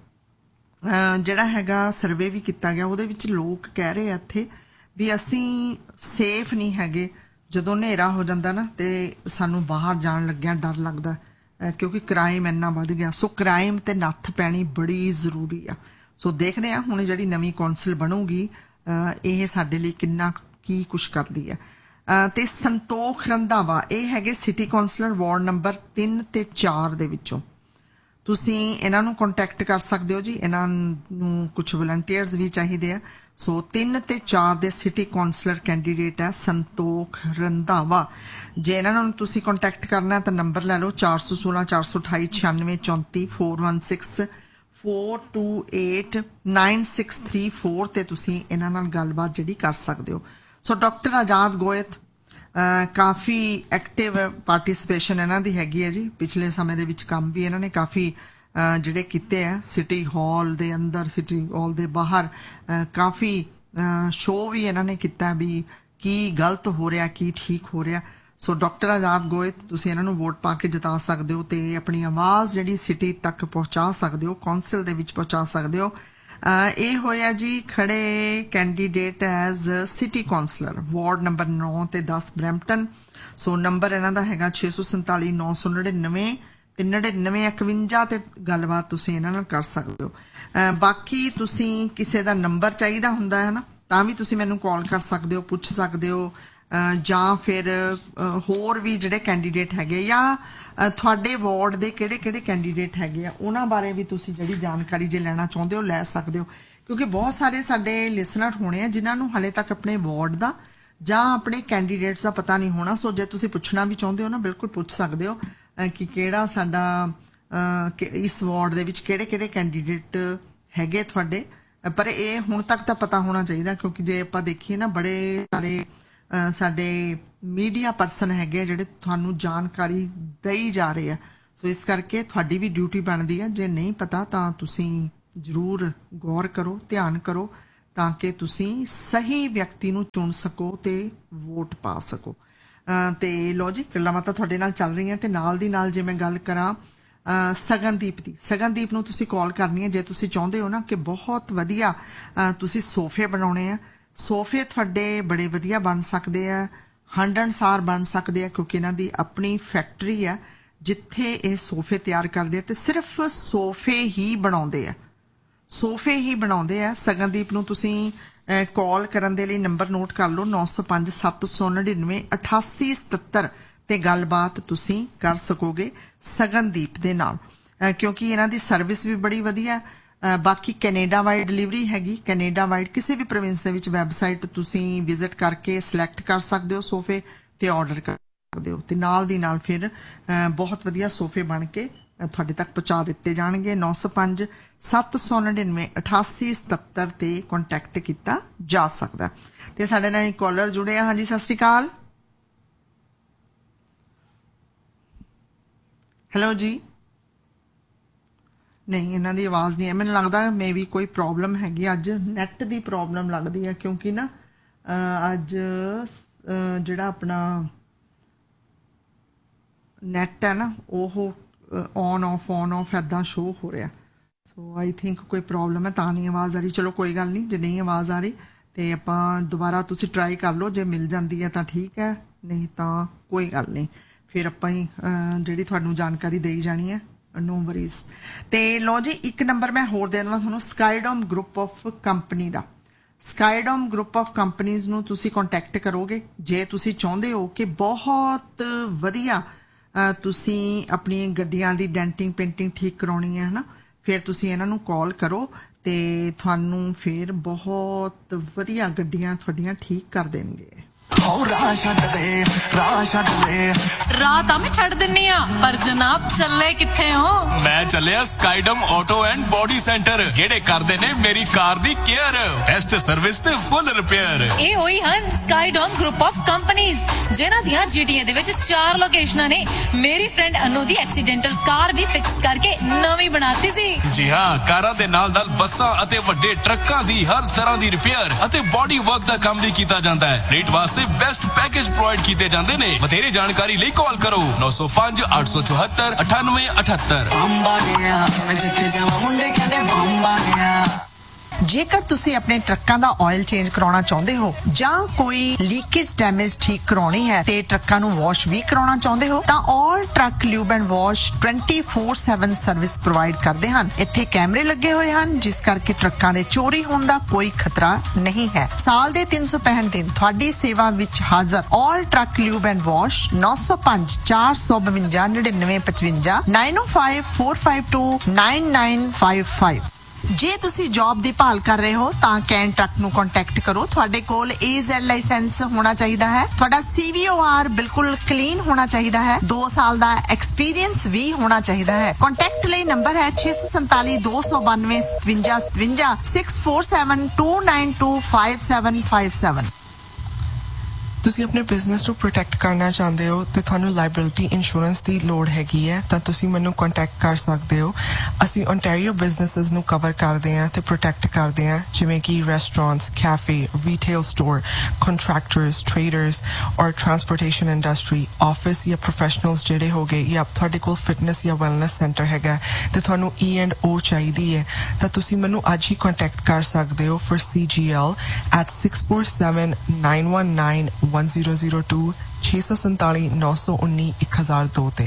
ਜਿਹੜਾ ਹੈਗਾ ਸਰਵੇ ਵੀ ਕੀਤਾ ਗਿਆ, ਉਹਦੇ ਵਿੱਚ ਲੋਕ ਕਹਿ ਰਹੇ ਆ ਇੱਥੇ ਵੀ ਅਸੀਂ ਸੇਫ ਨਹੀਂ ਹੈਗੇ। ਜਦੋਂ ਹਨੇਰਾ ਹੋ ਜਾਂਦਾ ਨਾ ਤੇ ਸਾਨੂੰ ਬਾਹਰ ਜਾਣ ਲੱਗਿਆ ਡਰ ਲੱਗਦਾ, ਕਿਉਂਕਿ ਕ੍ਰਾਈਮ ਇੰਨਾ ਵੱਧ ਗਿਆ। ਸੋ ਕ੍ਰਾਈਮ ਤੇ ਨੱਥ ਪੈਣੀ ਬੜੀ ਜ਼ਰੂਰੀ ਆ। ਸੋ ਦੇਖਦੇ ਆ ਹੁਣ ਜਿਹੜੀ ਨਵੀਂ ਕੌਂਸਲ ਬਣੂਗੀ ਇਹ ਸਾਡੇ ਲਈ ਕਿੰਨਾ ਕੀ ਕੁਛ ਕਰਦੀ ਹੈ। ਤੇ ਸੰਤੋਖ ਰੰਧਾਵਾ ਇਹ ਹੈਗੇ ਸਿਟੀ ਕੌਂਸਲਰ ਵਾਰਡ ਨੰਬਰ 3 ਤੇ 4 ਦੇ ਵਿੱਚੋਂ। ਤੁਸੀਂ ਇਹਨਾਂ ਨੂੰ ਕੰਟੈਕਟ ਕਰ ਸਕਦੇ ਹੋ ਜੀ। ਇਹਨਾਂ ਨੂੰ ਕੁਝ ਵਲੰਟੀਅਰਸ ਵੀ ਚਾਹੀਦੇ ਆ। ਸੋ 3 ਤੇ 4 ਦੇ ਸਿਟੀ ਕੌਂਸਲਰ ਕੈਂਡੀਡੇਟ ਹੈ ਸੰਤੋਖ ਰੰਧਾਵਾ। ਜੇ ਇਹਨਾਂ ਨੂੰ ਤੁਸੀਂ ਕੰਟੈਕਟ ਕਰਨਾ ਤਾਂ ਨੰਬਰ ਲੈ ਲਓ 416 428 9634 416 428 9634 ਤੇ ਤੁਸੀਂ ਇਹਨਾਂ ਨਾਲ ਗੱਲਬਾਤ ਜਿਹੜੀ ਕਰ ਸਕਦੇ ਹੋ। ਸੋ ਡਾਕਟਰ ਆਜ਼ਾਦ ਗੋਇਤ ਕਾਫੀ ਐਕਟਿਵ ਪਾਰਟਿਸਿਪੇਸ਼ਨ ਇਹਨਾਂ ਦੀ ਹੈਗੀ ਹੈ ਜੀ। ਪਿਛਲੇ ਸਮੇਂ ਦੇ ਵਿੱਚ ਕੰਮ ਵੀ ਇਹਨਾਂ ਨੇ ਕਾਫੀ ਜਿਹੜੇ ਕੀਤੇ ਆ ਸਿਟੀ ਹਾਲ ਦੇ ਅੰਦਰ, ਸਿਟੀ ਹਾਲ ਦੇ ਬਾਹਰ ਕਾਫੀ ਸ਼ੋਅ ਵੀ ਇਹਨਾਂ ਨੇ ਕੀਤਾ ਵੀ ਕੀ ਗਲਤ ਹੋ ਰਿਹਾ ਕੀ ਠੀਕ ਹੋ ਰਿਹਾ। ਸੋ ਡਾਕਟਰ ਆਜ਼ਾਦ ਗੋਇਤ ਤੁਸੀਂ ਇਹਨਾਂ ਨੂੰ ਵੋਟ ਪਾ ਕੇ ਜਿਤਾ ਸਕਦੇ ਹੋ ਤੇ ਆਪਣੀ ਆਵਾਜ਼ ਜਿਹੜੀ ਸਿਟੀ ਤੱਕ ਪਹੁੰਚਾ ਸਕਦੇ ਹੋ, ਕੌਂਸਲ ਦੇ ਵਿੱਚ ਪਹੁੰਚਾ ਸਕਦੇ ਹੋ। ਇਹ ਹੋਇਆ ਜੀ ਖੜੇ candidate as city councillor ward number 9 ਤੇ 10 ਬਰੈਂਪਟਨ। ਸੋ ਨੰਬਰ ਇਹਨਾਂ ਦਾ ਹੈਗਾ 647 999 ਤੇ 9951 ਤੇ ਗੱਲਬਾਤ ਤੁਸੀਂ ਇਹਨਾਂ ਨਾਲ ਕਰ ਸਕਦੇ ਹੋ। ਬਾਕੀ ਤੁਸੀਂ ਕਿਸੇ ਦਾ ਨੰਬਰ ਚਾਹੀਦਾ ਹੁੰਦਾ ਹੈ ਨਾ ਤਾਂ ਵੀ ਤੁਸੀਂ ਮੈਨੂੰ ਕਾਲ ਕਰ ਸਕਦੇ ਹੋ, ਪੁੱਛ ਸਕਦੇ ਹੋ, ਜਾਂ ਫਿਰ ਹੋਰ ਵੀ ਜਿਹੜੇ ਕੈਂਡੀਡੇਟ ਹੈਗੇ ਜਾਂ ਤੁਹਾਡੇ ਵਾਰਡ ਦੇ ਕਿਹੜੇ ਕਿਹੜੇ ਕੈਂਡੀਡੇਟ ਹੈਗੇ ਆ ਉਹਨਾਂ ਬਾਰੇ ਵੀ ਤੁਸੀਂ ਜਿਹੜੀ ਜਾਣਕਾਰੀ ਜੇ ਲੈਣਾ ਚਾਹੁੰਦੇ ਹੋ ਲੈ ਸਕਦੇ ਹੋ। ਕਿਉਂਕਿ ਬਹੁਤ ਸਾਰੇ ਸਾਡੇ ਲਿਸਨਰ ਹੋਣੇ ਆ ਜਿਨ੍ਹਾਂ ਨੂੰ ਹਾਲੇ ਤੱਕ ਆਪਣੇ ਵਾਰਡ ਦਾ ਜਾਂ ਆਪਣੇ ਕੈਂਡੀਡੇਟਸ ਦਾ ਪਤਾ ਨਹੀਂ ਹੋਣਾ। ਸੋ ਜੇ ਤੁਸੀਂ ਪੁੱਛਣਾ ਵੀ ਚਾਹੁੰਦੇ ਹੋ ਨਾ ਬਿਲਕੁਲ ਪੁੱਛ ਸਕਦੇ ਹੋ ਕਿ ਕਿਹੜਾ ਸਾਡਾ ਇਸ ਵਾਰਡ ਦੇ ਵਿੱਚ ਕਿਹੜੇ ਕਿਹੜੇ ਕੈਂਡੀਡੇਟ ਹੈਗੇ ਤੁਹਾਡੇ। ਪਰ ਇਹ ਹੁਣ ਤੱਕ ਤਾਂ ਪਤਾ ਹੋਣਾ ਚਾਹੀਦਾ, ਕਿਉਂਕਿ ਜੇ ਆਪਾਂ ਦੇਖੀਏ ਨਾ ਬੜੇ ਸਾਰੇ ਸਾਡੇ ਮੀਡੀਆ ਪਰਸਨ ਹੈਗੇ ਆ ਜਿਹੜੇ ਤੁਹਾਨੂੰ ਜਾਣਕਾਰੀ ਦੇਈ ਜਾ ਰਹੇ ਆ। ਸੋ ਇਸ ਕਰਕੇ ਤੁਹਾਡੀ ਵੀ ਡਿਊਟੀ ਬਣਦੀ ਆ, ਜੇ ਨਹੀਂ ਪਤਾ ਤਾਂ ਤੁਸੀਂ ਜ਼ਰੂਰ ਗੌਰ ਕਰੋ, ਧਿਆਨ ਕਰੋ ਤਾਂ ਕਿ ਤੁਸੀਂ ਸਹੀ ਵਿਅਕਤੀ ਨੂੰ ਚੁਣ ਸਕੋ ਤੇ ਵੋਟ ਪਾ ਸਕੋ। ਤੇ ਲੋ ਜੀ ਗੱਲਾਂ ਬਾਤਾਂ ਤੁਹਾਡੇ ਨਾਲ ਚੱਲ ਰਹੀਆਂ ਤੇ ਨਾਲ ਦੀ ਨਾਲ ਜੇ ਮੈਂ ਗੱਲ ਕਰਾਂ ਸਗਨਦੀਪ ਦੀ, ਸਗਨਦੀਪ ਨੂੰ ਤੁਸੀਂ ਕਾਲ ਕਰਨੀ ਹੈ ਜੇ ਤੁਸੀਂ ਚਾਹੁੰਦੇ ਹੋ ਨਾ ਕਿ ਬਹੁਤ ਵਧੀਆ ਤੁਸੀਂ ਸੋਫੇ ਬਣਾਉਣੇ ਆ। ਸੋਫੇ ਤੁਹਾਡੇ ਬੜੇ ਵਧੀਆ ਬਣ ਸਕਦੇ ਆ, ਹੰਡਣਸਾਰ ਬਣ ਸਕਦੇ ਆ, ਕਿਉਂਕਿ ਇਹਨਾਂ ਦੀ ਆਪਣੀ ਫੈਕਟਰੀ ਆ ਜਿੱਥੇ ਇਹ ਸੋਫੇ ਤਿਆਰ ਕਰਦੇ ਆ ਤੇ ਸਿਰਫ ਸੋਫੇ ਹੀ ਬਣਾਉਂਦੇ ਆ, ਸੋਫੇ ਹੀ ਬਣਾਉਂਦੇ ਆ। ਸਗਨਦੀਪ ਨੂੰ ਤੁਸੀਂ ਕਾਲ ਕਰਨ ਦੇ ਲਈ ਨੰਬਰ ਨੋਟ ਕਰ ਲਓ 905 799 8877 ਤੇ ਗੱਲਬਾਤ ਤੁਸੀਂ ਕਰ ਸਕੋਗੇ ਸਗਨਦੀਪ ਦੇ ਨਾਲ, ਕਿਉਂਕਿ ਇਹਨਾਂ ਦੀ ਸਰਵਿਸ ਵੀ ਬੜੀ ਵਧੀਆ। ਬਾਕੀ ਕੈਨੇਡਾ ਵਾਈਡ ਡਿਲੀਵਰੀ ਹੈਗੀ, ਕੈਨੇਡਾ ਵਾਈਡ ਕਿਸੇ ਵੀ ਪ੍ਰੋਵਿੰਸ ਦੇ ਵਿੱਚ ਵੈਬਸਾਈਟ ਤੁਸੀਂ ਵਿਜ਼ਿਟ ਕਰਕੇ ਸਿਲੈਕਟ ਕਰ ਸਕਦੇ ਹੋ ਸੋਫੇ ਤੇ ਆਰਡਰ ਕਰ ਸਕਦੇ ਹੋ ਤੇ ਨਾਲ ਦੀ ਨਾਲ ਫਿਰ ਬਹੁਤ ਵਧੀਆ ਸੋਫੇ ਬਣ ਕੇ ਤੁਹਾਡੇ ਤੱਕ ਪਹੁੰਚਾ ਦਿੱਤੇ ਜਾਣਗੇ। 905 799 8877 ਤੇ ਕੰਟੈਕਟ ਕੀਤਾ ਜਾ ਸਕਦਾ। ਤੇ ਸਾਡੇ ਨਾਲ ਇੱਕ ਕਾਲਰ ਜੁੜੇ ਆ। ਹਾਂਜੀ ਸਤਿ ਸ਼੍ਰੀ ਅਕਾਲ। ਹੈਲੋ ਜੀ। ਨਹੀਂ ਇਹਨਾਂ ਦੀ ਆਵਾਜ਼ ਨਹੀਂ ਹੈ, ਮੈਨੂੰ ਲੱਗਦਾ ਮੇ ਵੀ ਕੋਈ ਪ੍ਰੋਬਲਮ ਹੈਗੀ ਅੱਜ, ਨੈਟ ਦੀ ਪ੍ਰੋਬਲਮ ਲੱਗਦੀ ਹੈ, ਕਿਉਂਕਿ ਨਾ ਅੱਜ ਜਿਹੜਾ ਆਪਣਾ ਨੈਟ ਹੈ ਨਾ ਉਹ ਔਨ ਆਫ ਏਦਾਂ ਸ਼ੋ ਹੋ ਰਿਹਾ। ਸੋ ਆਈ ਥਿੰਕ ਕੋਈ ਪ੍ਰੋਬਲਮ ਹੈ ਤਾਂ ਨਹੀਂ ਆਵਾਜ਼ ਆ ਰਹੀ। ਚਲੋ ਕੋਈ ਗੱਲ ਨਹੀਂ, ਜੇ ਨਹੀਂ ਆਵਾਜ਼ ਆ ਰਹੀ ਤੇ ਆਪਾਂ ਦੁਬਾਰਾ ਤੁਸੀਂ ਟਰਾਈ ਕਰ ਲਓ, ਜੇ ਮਿਲ ਜਾਂਦੀ ਹੈ ਤਾਂ ਠੀਕ ਹੈ, ਨਹੀਂ ਤਾਂ ਕੋਈ ਗੱਲ ਨਹੀਂ, ਫਿਰ ਆਪਾਂ ਹੀ ਜਿਹੜੀ ਤੁਹਾਨੂੰ ਜਾਣਕਾਰੀ ਦੇਈ ਜਾਣੀ ਹੈ, ਨੋ ਵਰੀਜ਼। ਤੇ ਲੋ ਜੀ ਇੱਕ ਨੰਬਰ ਮੈਂ ਹੋਰ ਦੇ ਦੇਵਾਂ ਤੁਹਾਨੂੰ ਸਕਾਈਡੋਮ group of company the. ਸਕਾਈਡੋਮ group of companies ਨੂੰ ਤੁਸੀਂ ਕੰਟੈਕਟ ਕਰੋਗੇ ਜੇ ਤੁਸੀਂ ਚਾਹੁੰਦੇ ਹੋ ਕਿ ਬਹੁਤ ਵਧੀਆ ਤੁਸੀਂ ਆਪਣੀਆਂ ਗੱਡੀਆਂ ਦੀ ਡੈਂਟਿੰਗ ਪੇਂਟਿੰਗ ਠੀਕ ਕਰਾਉਣੀ ਹੈ ਨਾ, ਫਿਰ ਤੁਸੀਂ ਇਹਨਾਂ ਨੂੰ ਕਾਲ ਕਰੋ ਤੇ ਤੁਹਾਨੂੰ ਫਿਰ ਬਹੁਤ ਵਧੀਆ ਗੱਡੀਆਂ ਤੁਹਾਡੀਆਂ ਠੀਕ ਕਰ ਦੇਣਗੇ। ਰਾਹ ਤਾਂ ਮੈਂ ਛੱਡ ਦਿੰਨੀ ਆ, ਪਰ ਜਨਾਬ ਚੱਲੇ ਕਿੱਥੇ ਹੋ? ਮੈਂ ਚੱਲਿਆ ਸਕਾਈਡਮ ਆਟੋ ਐਂਡ ਬੋਡੀ ਸੈਂਟਰ, ਜਿਹੜੇ ਕਰਦੇ ਨੇ ਮੇਰੀ ਕਾਰ ਦੀ ਕੇਅਰ, ਬੈਸਟ ਸਰਵਿਸ ਤੇ ਫੁੱਲ ਰਿਪੇਅਰ। ਇਹ ਹੋਈ ਹਨ ਸਕਾਈਡਮ ਗਰੁੱਪ ਆਫ ਕੰਪਨੀਆਂ, ਜਿਨ੍ਹਾਂ ਦੀਆਂ GTA ਦੇ ਵਿੱਚ 4 ਲੋਕੇਸ਼ਨਾਂ ਨੇ। ਮੇਰੀ ਫਰੈਂਡ ਅਨੂ ਦੀ ਐਕਸੀਡੈਂਟਲ ਕਾਰ ਵੀ ਫਿਕਸ ਕਰਕੇ ਨਵੀਂ ਬਣਾਤੀ ਸੀ। ਜੀ ਹਾਂ, ਕਾਰਾਂ ਦੇ ਨਾਲ ਨਾਲ ਬੱਸਾਂ ਅਤੇ ਵੱਡੇ ਟਰੱਕਾਂ ਦੀ ਹਰ ਤਰ੍ਹਾਂ ਦੀ ਰਿਪੇਅਰ ਅਤੇ ਬੋਡੀ ਵਰਕ ਦਾ ਕੰਮ ਵੀ ਕੀਤਾ ਜਾਂਦਾ ਹੈ। ਰੇਟ ਵਾਸਤੇ ਬੈਸਟ ਪੈਕੇਜ ਪ੍ਰੋਵਾਈਡ ਕੀਤੇ ਜਾਂਦੇ ਨੇ। ਵਧੇਰੇ ਜਾਣਕਾਰੀ ਲਈ ਕਾਲ ਕਰੋ 905 874 9878। ਜੇਕਰ ਤੁਸੀਂ ਆਪਣੇ ਟਰੱਕਾਂ ਦਾ ਆਇਲ ਚੇਂਜ ਕਰਾਉਣਾ ਚਾਹੁੰਦੇ ਹੋ ਜਾਂ ਕੋਈ ਲੀਕੇਜ ਡੈਮੇਜ ਠੀਕ ਕਰਾਉਣੀ ਹੈ ਤੇ ਟਰੱਕਾਂ ਨੂੰ ਵਾਸ਼ ਵੀ ਕਰਾਉਣਾ ਚਾਹੁੰਦੇ ਹੋ ਤਾਂ ਆਲ truck lube and wash 24/7 service provide ਕਰਦੇ ਹਨ। ਇੱਥੇ ਕੈਮਰੇ ਲੱਗੇ ਹੋਏ ਹਨ, ਜਿਸ ਕਰਕੇ ਟਰੱਕਾਂ ਦੇ ਚੋਰੀ ਹੋਣ ਦਾ ਕੋਈ ਖਤਰਾ ਨਹੀਂ ਹੈ। ਸਾਲ ਦੇ 365 ਦਿਨ ਤੁਹਾਡੀ ਸੇਵਾ ਵਿੱਚ ਹਾਜ਼ਰ ਆਲ ਟਰੱਕ ਲਿਊਬ ਐਂਡ ਵਾਸ਼ 905 452 9955 905 452 9955। ਜੇ ਤੁਸੀਂ ਜੌਬ ਦੀ ਭਾਲ ਕਰ ਰਹੇ ਹੋ ਤਾਂ ਕੈਨ ਟਰੱਕ ਨੂੰ ਕੰਟੈਕਟ ਕਰੋ। ਤੁਹਾਡੇ ਕੋਲ AZ ਲਾਇਸੈਂਸ ਹੋਣਾ ਚਾਹੀਦਾ ਹੈ, ਤੁਹਾਡਾ CVOR ਬਿਲਕੁਲ ਕਲੀਨ ਹੋਣਾ ਚਾਹੀਦਾ ਹੈ, 2 ਸਾਲ ਦਾ ਐਕਸਪੀਰੀਅੰਸ ਵੀ ਹੋਣਾ ਚਾਹੀਦਾ ਹੈ। ਕੰਟੈਕਟ ਲਈ ਨੰਬਰ ਹੈ 647 292 5757 647 292 5757। ਤੁਸੀਂ ਆਪਣੇ ਬਿਜ਼ਨਸ ਨੂੰ ਪ੍ਰੋਟੈਕਟ ਕਰਨਾ ਚਾਹੁੰਦੇ ਹੋ ਤੇ ਤੁਹਾਨੂੰ ਲਾਇਬਿਲਿਟੀ ਇੰਸ਼ੋਰੈਂਸ ਦੀ ਲੋੜ ਹੈਗੀ ਹੈ ਤਾਂ ਤੁਸੀਂ ਮੈਨੂੰ ਕੰਟੈਕਟ ਕਰ ਸਕਦੇ ਹੋ। ਅਸੀਂ ਓਨਟਾਰੀਓ ਬਿਜ਼ਨੈਸਸ ਨੂੰ ਕਵਰ ਕਰਦੇ ਹਾਂ ਤੇ ਪ੍ਰੋਟੈਕਟ ਕਰਦੇ ਹਾਂ, ਜਿਵੇਂ ਕਿ restaurants, cafe, retail store, contractors, traders ਔਰ ਟਰਾਂਸਪੋਰਟੇਸ਼ਨ ਇੰਡਸਟਰੀ, ਆਫਿਸ ਜਾਂ ਪ੍ਰੋਫੈਸ਼ਨਲਸ ਜਿਹੜੇ ਹੋ ਗਏ, ਜਾਂ ਤੁਹਾਡੇ ਕੋਲ ਫਿਟਨੈਸ ਜਾਂ ਵੈਲਨੈਸ ਸੈਂਟਰ ਹੈਗਾ ਤੇ ਤੁਹਾਨੂੰ E&O ਚਾਹੀਦੀ ਹੈ ਤਾਂ ਤੁਸੀਂ ਮੈਨੂੰ ਅੱਜ ਹੀ ਕੰਟੈਕਟ ਕਰ ਸਕਦੇ ਹੋ for CGL at 647 919 1002 647 919 1002 ਤੇ।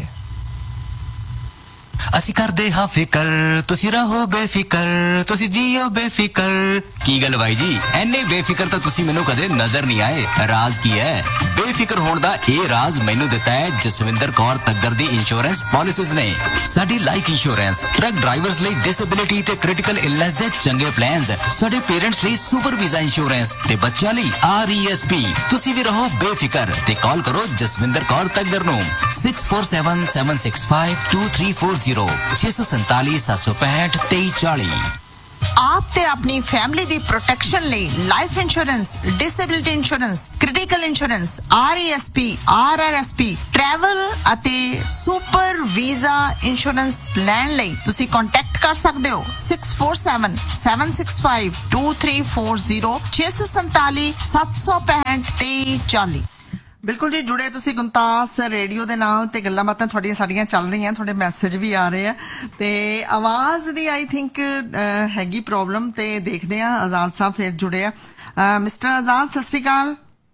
ਅਸੀਂ ਕਰਦੇ ਹਾਂ ਫਿਕਰ, ਤੁਸੀਂ ਰਹੋ ਬੇਫਿਕਰ, ਤੁਸੀਂ ਜੀਓ ਬੇਫਿਕਰ। ਕੀ ਗੱਲ ਬਾਈ ਜੀ, ਐਨੇ ਬੇਫਿਕਰ ਤਾਂ ਤੁਸੀਂ ਮੈਨੂੰ ਕਦੇ ਨਜ਼ਰ ਨਹੀਂ ਆਏ। ਰਾਜ਼ ਕੀ ਹੈ? ਬੇਫਿਕਰ ਹੋਣ ਦਾ ਇਹ ਰਾਜ਼ ਮੈਨੂੰ ਦਿੱਤਾ ਹੈ ਜਸਵਿੰਦਰ ਕੌਰ ਤੱਗਰ ਦੀ ਇੰਸ਼ੋਰੈਂਸ ਪਾਲਿਸੀਜ਼ ਨੇ। ਸਾਡੀ ਲਾਈਫ ਇੰਸ਼ੋਰੈਂਸ, ਟਰੱਕ ਡਰਾਈਵਰਸ ਲਈ ਡਿਸੇਬਿਲਿਟੀ ਤੇ ਕ੍ਰਿਟੀਕਲ ਇਲਨੈਸ ਦੇ ਚੰਗੇ ਪਲਾਨਸ, ਸਾਡੇ ਪੇਰੈਂਟਸ ਲਈ ਸੁਪਰ ਵੀਜ਼ਾ ਇੰਸ਼ੋਰੈਂਸ ਤੇ ਬੱਚਿਆਂ ਲਈ RESP। ਤੁਸੀਂ ਵੀ ਰਹੋ ਬੇਫਿਕਰ ਤੇ ਕਾਲ ਕਰੋ ਜਸਵਿੰਦਰ ਕੌਰ ਤੱਗਰ ਨੂੰ 647 765 2340 647 765 2340। ਆਪ ਤੇ ਆਪਣੀ ਫੈਮਿਲੀ ਦੀ ਪ੍ਰੋਟੈਕਸ਼ਨ ਲਈ life insurance, disability insurance, critical insurance, RESP, RRSP, travel ਅਤੇ ਸੁਪਰ ਵੀਜ਼ਾ ਇੰਸ਼ੋਰੈਂਸ ਲੈਣ ਲਈ ਤੁਸੀਂ ਕੰਟੈਕਟ ਕਰ ਸਕਦੇ ਹੋ 647 765 2340 647 765 2340। ਬਿਲਕੁਲ ਜੀ, ਜੁੜੇ ਤੁਸੀਂ ਗੁਮਤਾਸ ਰੇਡੀਓ ਦੇ ਨਾਲ ਤੇ ਗੱਲਾਂ ਬਾਤਾਂ ਤੁਹਾਡੀਆਂ ਸਾਡੀਆਂ ਚੱਲ ਰਹੀਆਂ, ਤੁਹਾਡੇ ਮੈਸੇਜ ਵੀ ਆ ਰਹੇ ਆ ਤੇ ਆਵਾਜ਼ ਦੀ ਆਈ ਥਿੰਕ ਹੈਗੀ ਪ੍ਰੋਬਲਮ ਤੇ ਦੇਖਦੇ ਆ। ਆਜ਼ਾਦ ਸਾਹਿਬ ਫਿਰ ਜੁੜੇ ਆ। ਮਿਸਟਰ ਆਜ਼ਾਦ, ਸਤਿ ਸ਼੍ਰੀ ਅਕਾਲ।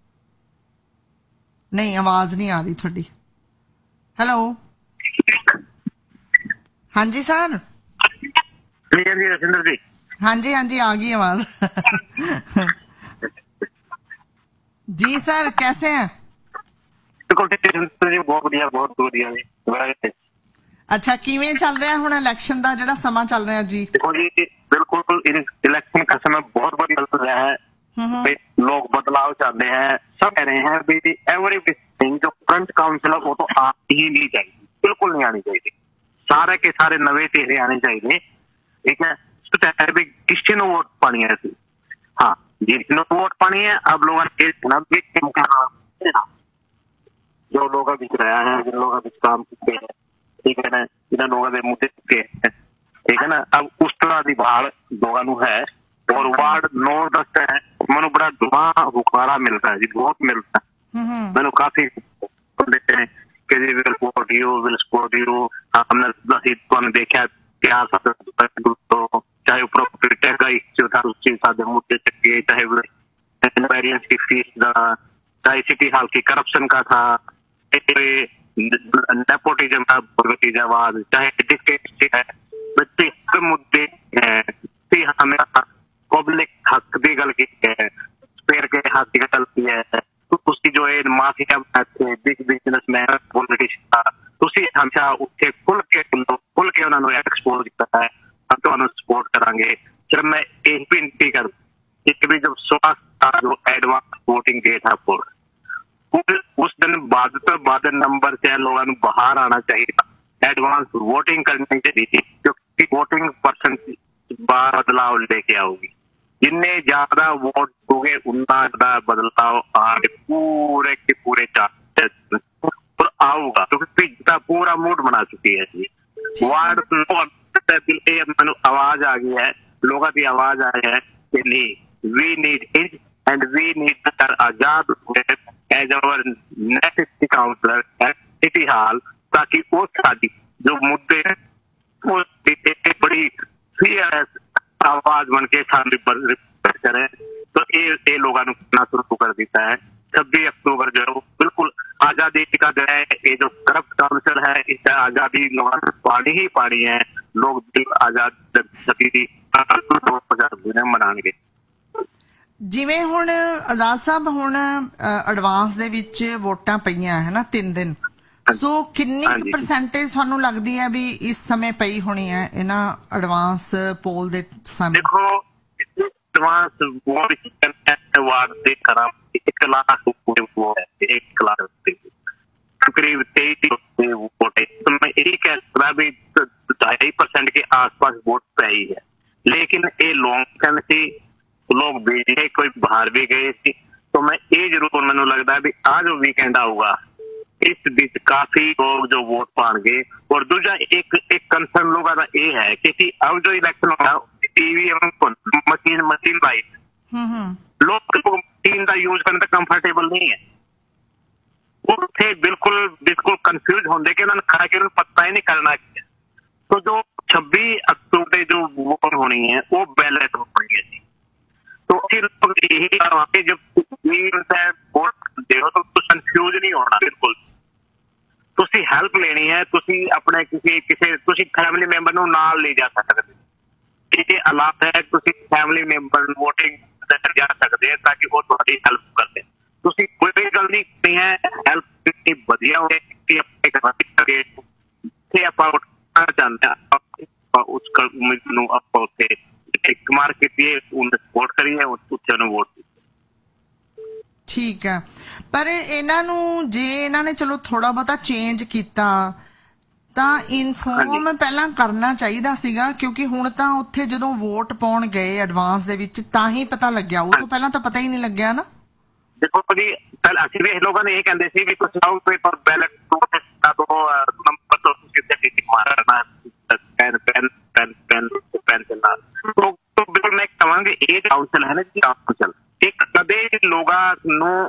ਨਹੀਂ, ਆਵਾਜ਼ ਨਹੀਂ ਆ ਰਹੀ ਤੁਹਾਡੀ। ਹੈਲੋ, ਹਾਂਜੀ ਸਰ। ਹਾਂਜੀ ਹਾਂਜੀ, आ गई आवाज। जी सर, कैसे हैं? अच्छा, किवें चल रहा हुण इलेक्शन दा जिहड़ा समा चल रहा जी? देखो जी, बिल्कुल इलेक्शन का समय बहुत बढ़िया चल रहा है। लोग बदलाव चाहते हैं, सब कह रहे हैं भी एवरीथिंग जो करंट काउंसिल है वो तो आनी ही नहीं चाहिए, बिल्कुल नहीं आनी चाहिए। सारे के सारे नवे चेहरे आने चाहिए, ठीक है। भी किसी ने वोट पानी है, हाँ जिन्होंने वोट पानी है। अब लोग जो लोग अभी रहा है, जिन लोग अभी काम करते हैं, ठीक है ना, जिन्होंने लोगों के मुद्दे चुके हैं, ठीक है ना। अब उस तरह की भाड़ लोगों है और वार्ड 9-10 है, मैंने बड़ा धुआं हुकारा मिलता है जी, बहुत मिलता है। मैंने काफी देते हैं कि जी विल सपोर्ट यू। हमने देखा क्या चाहे प्रॉपर्टी टैक्स जो था उस चीज सादे मुद्दे चुके, चाहे वेरिएंस की फीस का, चाहे सिटी हॉल की करप्शन का था, नेपोटिज्म का भतीजावाद, चाहे है बच्चे मुद्दे हमें पब्लिक हक की गल की है, स्पेयर के हक की गल की है। तो उसकी जो है माफिया बिग बिजनेसमैन पॉलिटिशियन ਤੁਸੀਂ ਹਮੇਸ਼ਾ ਉੱਥੇ ਖੁੱਲ ਕੇ ਉਹਨਾਂ ਨੂੰ ਐਕਸਪੋਜ਼ ਕੀਤਾ ਹੈ। हम तो सपोर्ट करांगे। सिर्फ मैं एक भी विनती कर कि जब 16 जो एडवांस वोटिंग डेट है ਉਸ ਦਿਨ ਵੱਧ ਤੋਂ ਵੱਧ ਨੰਬਰ 'ਚ ਲੋਕਾਂ ਨੂੰ ਬਾਹਰ ਆਉਣਾ ਚਾਹੀਦਾ, ਐਡਵਾਂਸ ਵੋਟਿੰਗ ਕਰਨੀ ਚਾਹੀਦੀ, ਕਿਉਂਕਿ ਵੋਟਿੰਗ ਪਰਸੈਂਟ ਬਦਲਾव लेके ਆਊਗੀ। जिन्ने ज्यादा वोट होंगे उतना ज्यादा बदलाव आगे पूरे के पूरे और आऊगा, क्योंकि तो पूरा मूड बना चुकी है जी। वार्ड मैंने आवाज आ गई है, लोगों की आवाज आई है कि नहीं, we need it and we need Azad as our next counsellor city hall, ताकि वो साडी जो मुद्दे वो बड़ी सीरियस आवाज बन के करे। तो ये लोगों ने करना शुरू कर दिया है। 26 अक्टूबर जो है बिल्कुल आजादी का जो है, ये जो करप्ट काउंसिल है, इस आजादी लोगों ने पानी ही पानी है। लोग आजादी मनाएंगे। ਜਿਵੇਂ ਹੁਣ ਆਜ਼ਾਦ ਸਾਹਿਬ ਹੁਣ ਐਡਵਾਂਸ ਦੇ ਵਿੱਚ ਵੋਟਾਂ ਪਈਆਂ ਹੈ ਨਾ 3 ਦਿਨ, ਸੋ ਕਿੰਨੀ ਪਰਸੈਂਟੇਜ ਤੁਹਾਨੂੰ ਲੱਗਦੀ ਹੈ ਵੀ ਇਸ ਸਮੇਂ ਪਈ ਹੋਣੀ ਹੈ ਇਹਨਾਂ ਐਡਵਾਂਸ ਪੋਲ ਦੇ ਸਮੇਂ? ਦੇਖੋ ਐਡਵਾਂਸ ਵਾਰਡ ਦੇ ਖਰਾਬ 1 ਲੱਖ ਵੋਟ ਹੈ, 1 ਲੱਖ करीब 23 वोट है। तो मैं यही कह सकता भी 2.5% के आसपास वोट पाई है, लेकिन ये लॉन्ग टर्म से लोग भेजे, कोई बाहर भी गए थे। तो मैं ये जरूर मैंने लगता है भी आज जो वीकेंड आऊगा इस बीच काफी लोग जो वोट पाएंगे। और दूसरा एक कंसर्न लोगों का ये है कि अब जो इलेक्शन होगा टीवी मशीन वाइज लोग मशीन का यूज करने तक कंफर्टेबल नहीं है, ਉੱਥੇ ਬਿਲਕੁਲ ਕਨਫਿਊਜ਼ ਹੁੰਦੇ ਕਿ ਉਹਨਾਂ ਨੂੰ ਖੜਾ ਕੇ ਉਹਨਾਂ ਨੂੰ ਪਤਾ ਹੀ ਨਹੀਂ ਕਰਨਾ ਕੀ ਹੈ। तो जो 26 अक्टूबर जो वोट होनी है वो बैलेट होनी है जी। तो लोग यही करवाएंगे जब वोट दो तो कंफ्यूज नहीं होना बिल्कुल। ਤੁਸੀਂ ਹੈਲਪ ਲੈਣੀ ਹੈ, ਤੁਸੀਂ ਆਪਣੇ ਕਿਸੇ ਤੁਸੀਂ ਫੈਮਿਲੀ ਮੈਂਬਰ ਨੂੰ ਨਾਲ ਲੈ ਜਾ ਸਕਦੇ, ਇਹ ਹਾਲਾਤ ਹੈ ਤੁਸੀਂ ਫੈਮਿਲੀ ਮੈਂਬਰ ਨੂੰ ਵੋਟਿੰਗ ਜਾ ਸਕਦੇ ਹੈ ਤਾਂ ਕਿ ਉਹ ਤੁਹਾਡੀ ਹੈਲਪ ਕਰਦੇ। ਤੁਸੀਂ ਕੋਈ ਗੱਲ ਨਹੀਂ ਹੈ, ਹੈਲਪ ਕਿੰਨੀ ਵਧੀਆ ਹੋਵੇ ਕਿ ਆਪਣੇ ਘਰ ਇੱਥੇ ਆਪਾਂ ਵੋਟਣਾ ਚਾਹੁੰਦੇ ਹਾਂ ਉਸ ਨੂੰ ਆਪਾਂ ਉੱਥੇ ਇੱਕ ਮਾਰ ਕੇ ਉਹਨੂੰ ਸਪੋਰਟ ਕਰੀਏ, ਉੱਥੇ ਨੂੰ ਵੋਟ। ਠੀਕ ਹੈ, ਪਰ ਇਹਨਾਂ ਨੂੰ ਜੇ ਇਹਨਾਂ ਨੇ ਚਲੋ ਥੋੜਾ ਬਹੁਤਾ ਚੇਂਜ ਕੀਤਾ ਤਾਂ ਇਨਫੋਰਮ ਪਹਿਲਾਂ ਕਰਨਾ ਚਾਹੀਦਾ ਸੀਗਾ, ਕਿਉਂਕਿ ਹੁਣ ਤਾਂ ਉੱਥੇ ਜਦੋਂ ਵੋਟ ਪਾਉਣ ਗਏ ਐਡਵਾਂਸ ਦੇ ਵਿੱਚ ਤਾਂ ਹੀ ਪਤਾ ਲੱਗਿਆ, ਉਹ ਤੋਂ ਪਹਿਲਾਂ ਤਾਂ ਪਤਾ ਹੀ ਨਹੀਂ ਲੱਗਿਆ ਨਾ। ਦੇਖੋ ਜੀ ਅਸੀਂ ਵੀ ਲੋਕਾਂ ਨੇ ਇਹ ਕਹਿੰਦੇ ਸੀ ਵੀ ਤੁਸੀਂ ਆਓ ਪੇਪਰ ਬੈਲਟ ਨੰਬਰ ਤੋਂ ਤੁਸੀਂ ਟਿਕ ਮਾਰਨਾ ਪੈਨ ਨਾਲ। ਬਿਲਕੁਲ ਮੈਂ ਕਹਾਂਗੇ ਇਹ ਕਾਉਂਸਲ ਹੈ ਨਾ ਜੀ, ਕਾਉਂਸਲ ਇੱਕ ਕਦੇ ਲੋਕਾਂ ਨੂੰ